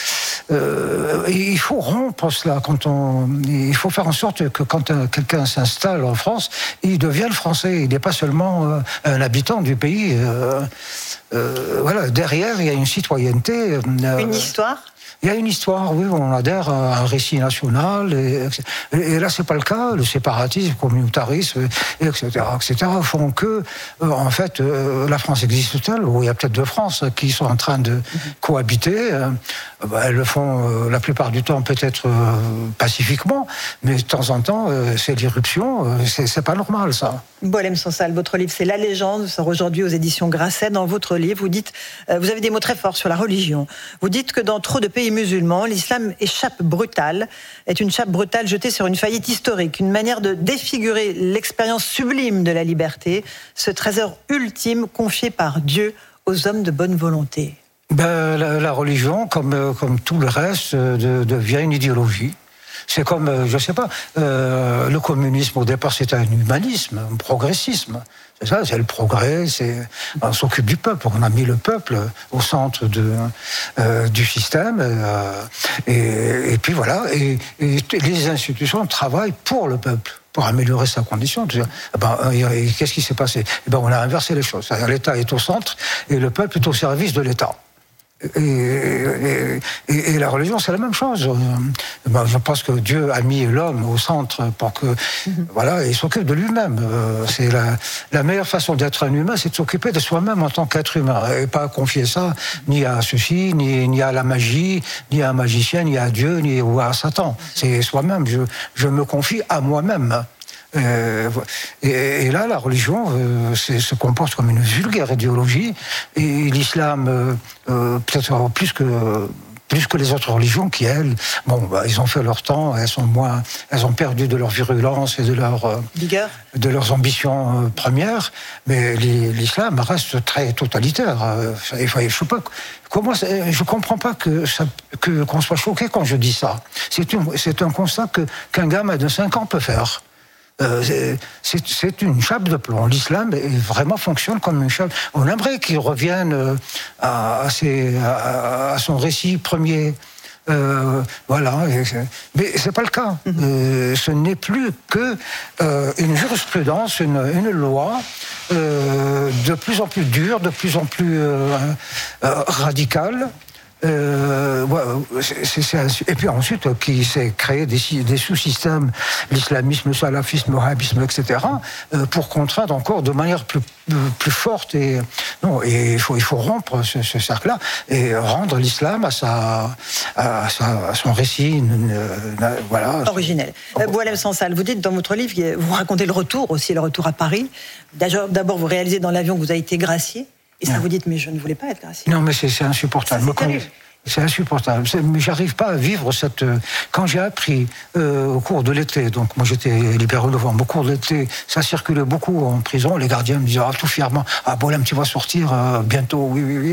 Il faut rompre cela. Il faut faire en sorte que quand quelqu'un s'installe en France, il devienne français. Il n'est pas seulement un habitant du pays. Voilà. Derrière, il y a une citoyenneté. Une histoire. Il y a une histoire, oui, on adhère à un récit national, et là, c'est pas le cas. Le séparatisme, le communautarisme, etc., font que, en fait, la France existe-t-elle ? Ou il y a peut-être 2 France qui sont en train de cohabiter. Elles le font la plupart du temps peut-être pacifiquement, mais de temps en temps, c'est l'irruption. C'est pas normal, ça. Boualem Sansal, votre livre, c'est La Légende, sort aujourd'hui aux éditions Grasset. Dans votre livre, vous dites, vous avez des mots très forts sur la religion. Vous dites que dans trop de pays musulmans, l'islam est une chape brutale jetée sur une faillite historique, une manière de défigurer l'expérience sublime de la liberté, ce trésor ultime confié par Dieu aux hommes de bonne volonté. La religion, comme tout le reste, devient une idéologie. C'est comme, je sais pas, le communisme au départ c'était un humanisme, un progressisme. C'est ça, c'est le progrès, on s'occupe du peuple, on a mis le peuple au centre du système, et puis voilà, et les institutions travaillent pour le peuple, pour améliorer sa condition. Et qu'est-ce qui s'est passé ? On a inversé les choses. L'État est au centre et le peuple est au service de l'État. Et la religion, c'est la même chose. Je pense que Dieu a mis l'homme au centre pour que, voilà, il s'occupe de lui-même. C'est la meilleure façon d'être un humain, c'est de s'occuper de soi-même en tant qu'être humain, et pas confier ça ni à ceci, ni à la magie, ni à un magicien, ni à Dieu, ni à Satan. C'est soi-même. Je me confie à moi-même. Et là, la religion se comporte comme une vulgaire idéologie, et l'islam, peut-être plus plus que les autres religions qui, elles, ils ont fait leur temps, elles ont perdu de leur virulence et de leurs ambitions premières, mais l'islam reste très totalitaire. Je comprends pas qu'on soit choqué quand je dis ça. C'est un constat qu'un gamin de 5 ans peut faire. C'est une chape de plomb. L'islam vraiment fonctionne comme une chape. On aimerait qu'il revienne à son récit premier. Mais c'est pas le cas. Ce n'est plus que une jurisprudence, une loi de plus en plus dure, de plus en plus radicale. Et puis ensuite, qui s'est créé des sous-systèmes, l'islamisme, le salafisme, le wahhabisme, etc., pour contraindre encore de manière plus forte. Et il faut rompre ce cercle-là et rendre l'islam à son récit, originel. Boualem Sansal, vous dites dans votre livre, vous racontez le retour à Paris. D'abord, vous réalisez dans l'avion que vous avez été gracié. Et ça, vous dites, mais je ne voulais pas être gracié. Non, mais c'est insupportable. C'est insupportable. Mais j'arrive pas à vivre cette... Quand j'ai appris au cours de l'été, donc moi j'étais libéré au novembre, au cours de l'été, ça circulait beaucoup en prison, les gardiens me disaient tout fièrement, Boualem, tu vas sortir bientôt, oui.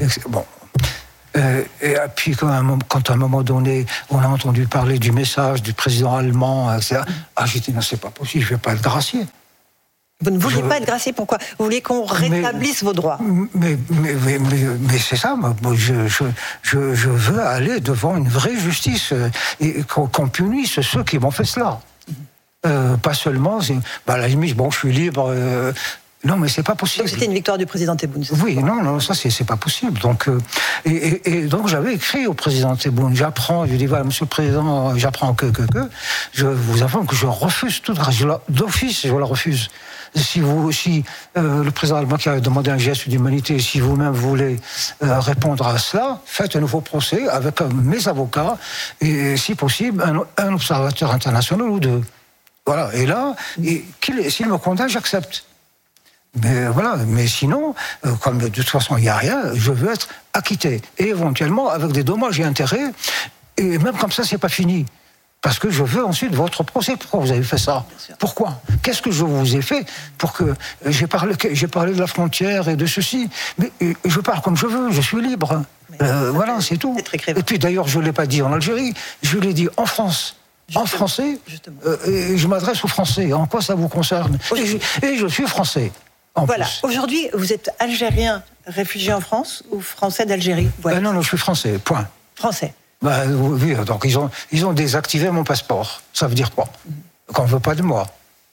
Et puis quand à un moment donné, on a entendu parler du message du président allemand, etc. J'ai dit, non, c'est pas possible, je vais pas être gracié. Vous ne vouliez pas être gracié, pourquoi ? Vous vouliez qu'on rétablisse vos droits. Mais c'est ça, moi, je veux aller devant une vraie justice et qu'on punisse ceux qui m'ont fait cela. Pas seulement, à la limite, je suis libre. Non, mais c'est pas possible. Donc c'était une victoire du président Tebboune. Oui, non, ça c'est pas possible. Donc et donc j'avais écrit au président Tebboune, je dis voilà, Monsieur le Président, j'apprends que je vous informe que je refuse toute grâce. D'office, je la refuse. Si le président allemand qui a demandé un geste d'humanité, si vous-même voulez répondre à cela, faites un nouveau procès avec mes avocats et, si possible, un observateur international ou deux. Voilà. Et là, s'il me condamne, j'accepte. Mais sinon, comme de toute façon il n'y a rien, je veux être acquitté. Et éventuellement avec des dommages et intérêts. Et même comme ça, c'est pas fini. Parce que je veux ensuite votre procès. Pourquoi vous avez fait ça ? Pourquoi ? Qu'est-ce que je vous ai fait pour que... J'ai parlé de la frontière et de ceci, mais je parle comme je veux, je suis libre. Voilà, c'est tout. Et puis d'ailleurs, je ne l'ai pas dit en Algérie, je l'ai dit en France. En français, et je m'adresse aux Français. En quoi ça vous concerne ? Et je suis français. Voilà. Aujourd'hui, vous êtes algérien réfugié en France ou français d'Algérie ? Non, je suis français, point. Français. Oui, donc ils ont désactivé mon passeport. Ça veut dire quoi ? Qu'on ne veut pas de moi.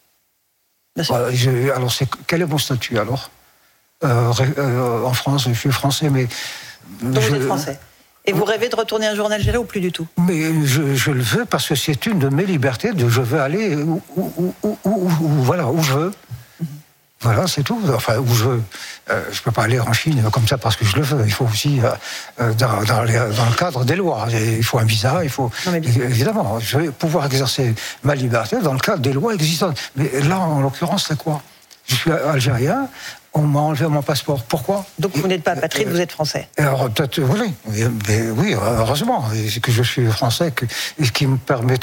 Alors, quel est mon statut alors ? En France, je suis français, mais... Donc vous êtes français. Et vous rêvez de retourner un jour en Algérie ou plus du tout ? Mais je le veux parce que c'est une de mes libertés. Je veux aller où je veux. Voilà, c'est tout. Enfin, où je veux. Je peux pas aller en Chine comme ça parce que je le veux. Il faut aussi, dans le cadre des lois, il faut un visa, il faut... Évidemment, je vais pouvoir exercer ma liberté dans le cadre des lois existantes. Mais là, en l'occurrence, c'est quoi ? Je suis algérien, on m'a enlevé mon passeport. Pourquoi ? Donc vous n'êtes pas apatride, vous êtes français. Alors peut-être, oui, heureusement que je suis français, qui me permet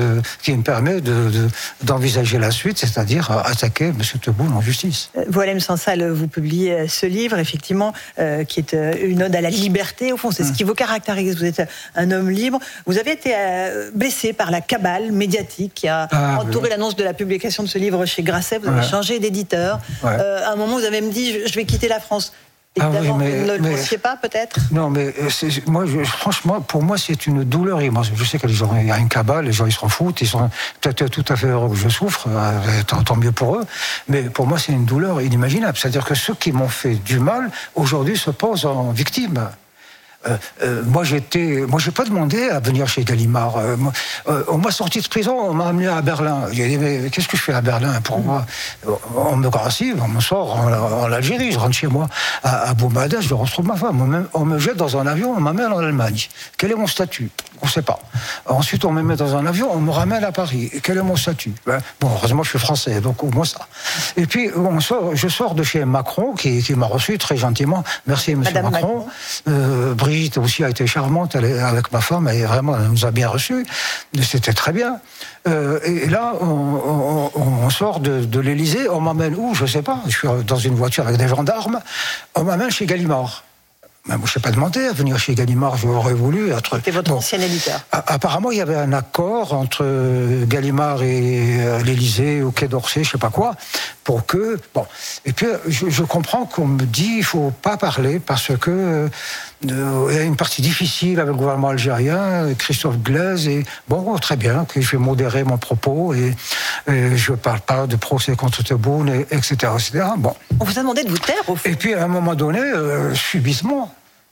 d'envisager la suite, c'est-à-dire attaquer M. Tebboune en justice. Boualem Sansal, vous publiez ce livre, effectivement, qui est une ode à la liberté. Au fond, c'est ce qui vous caractérise. Vous êtes un homme libre. Vous avez été blessé par la cabale médiatique qui a entouré l'annonce de la publication de ce livre chez Grasset. Vous avez changé d'éditeur. À un moment, vous avez me dit, je vais quitter la France. Évidemment, vous ne le pensiez pas, peut-être ? Non, mais franchement, pour moi, c'est une douleur immense. Je sais qu'il y a une cabale, les gens, ils s'en foutent, ils sont peut-être tout à fait heureux que je souffre, tant mieux pour eux, mais pour moi, c'est une douleur inimaginable. C'est-à-dire que ceux qui m'ont fait du mal, aujourd'hui, se posent en victimes. Moi, j'ai pas demandé à venir chez Gallimard. On m'a sorti de prison, on m'a amené à Berlin. J'ai dit, mais qu'est-ce que je fais à Berlin ? Pour moi, on me gracie, on me sort en Algérie, je rentre chez moi à Boumada, je retrouve ma femme. On me jette dans un avion, on m'amène en Allemagne. Quel est mon statut ? On ne sait pas. Ensuite, on me met dans un avion, on me ramène à Paris. Quel est mon statut ? Bon, heureusement, je suis français, donc au moins ça. Et puis, je sors de chez Macron, qui m'a reçu très gentiment. Merci, monsieur Macron. Brigitte aussi a été charmante avec ma femme, elle nous a bien reçus, c'était très bien. Et là, on sort de l'Élysée, on m'amène où, je sais pas, je suis dans une voiture avec des gendarmes, on m'amène chez Gallimard. Mais moi, je n'ai pas demandé à venir chez Gallimard, j'aurais voulu être... C'était votre ancien éditeur. Apparemment, il y avait un accord entre Gallimard et l'Élysée, au Quai d'Orsay, je ne sais pas quoi, pour que... Bon. Et puis, je comprends qu'on me dit qu'il ne faut pas parler parce que il y a une partie difficile avec le gouvernement algérien, Christophe Glaise, et bon, très bien, que je vais modérer mon propos, et je ne parle pas de procès contre Tebboune, etc., etc. Bon. On vous a demandé de vous taire, au fond. Et puis, à un moment donné, subitement,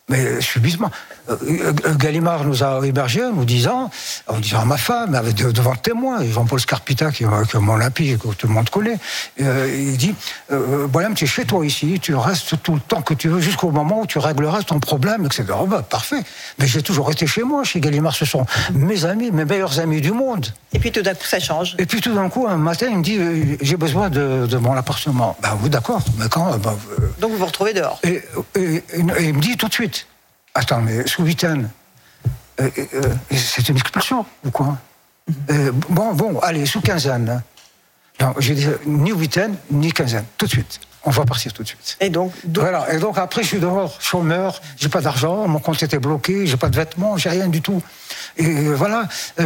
Gallimard nous a hébergés en disant à ma femme, devant le témoin, Jean-Paul Scarpita, qui est mon lapis, que tout le monde connaît, il dit Boilem, tu es chez toi ici, tu restes tout le temps que tu veux, jusqu'au moment où tu régleras ton problème, etc. Oh ben, parfait. Mais j'ai toujours été chez moi, chez Gallimard, ce sont mes amis, mes meilleurs amis du monde. Et puis tout d'un coup, ça change. Et puis tout d'un coup, un matin, il me dit j'ai besoin de mon appartement. Ben oui, d'accord, mais quand Donc vous vous retrouvez dehors. Et il me dit tout de suite attends, mais sous huitaine, c'est une expulsion ou quoi? Bon, allez, sous quinzaine. Non, j'ai dit ni huitaine, ni quinzaine, tout de suite. On va partir tout de suite. Et donc Voilà. Et donc après, je suis dehors, chômeur, j'ai pas d'argent, mon compte était bloqué, j'ai pas de vêtements, j'ai rien du tout. Et voilà,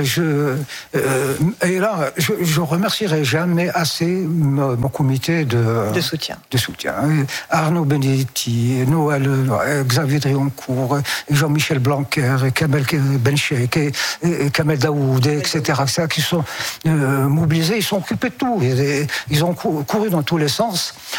et là, je remercierai jamais assez mon comité de soutien. Arnaud Benedetti, Noël, Xavier Drioncourt, Jean-Michel Blanquer, Kamel Benchek, et Kamel Daoud, etc., qui sont mobilisés, ils sont occupés de tout. Ils ont couru dans tous les sens.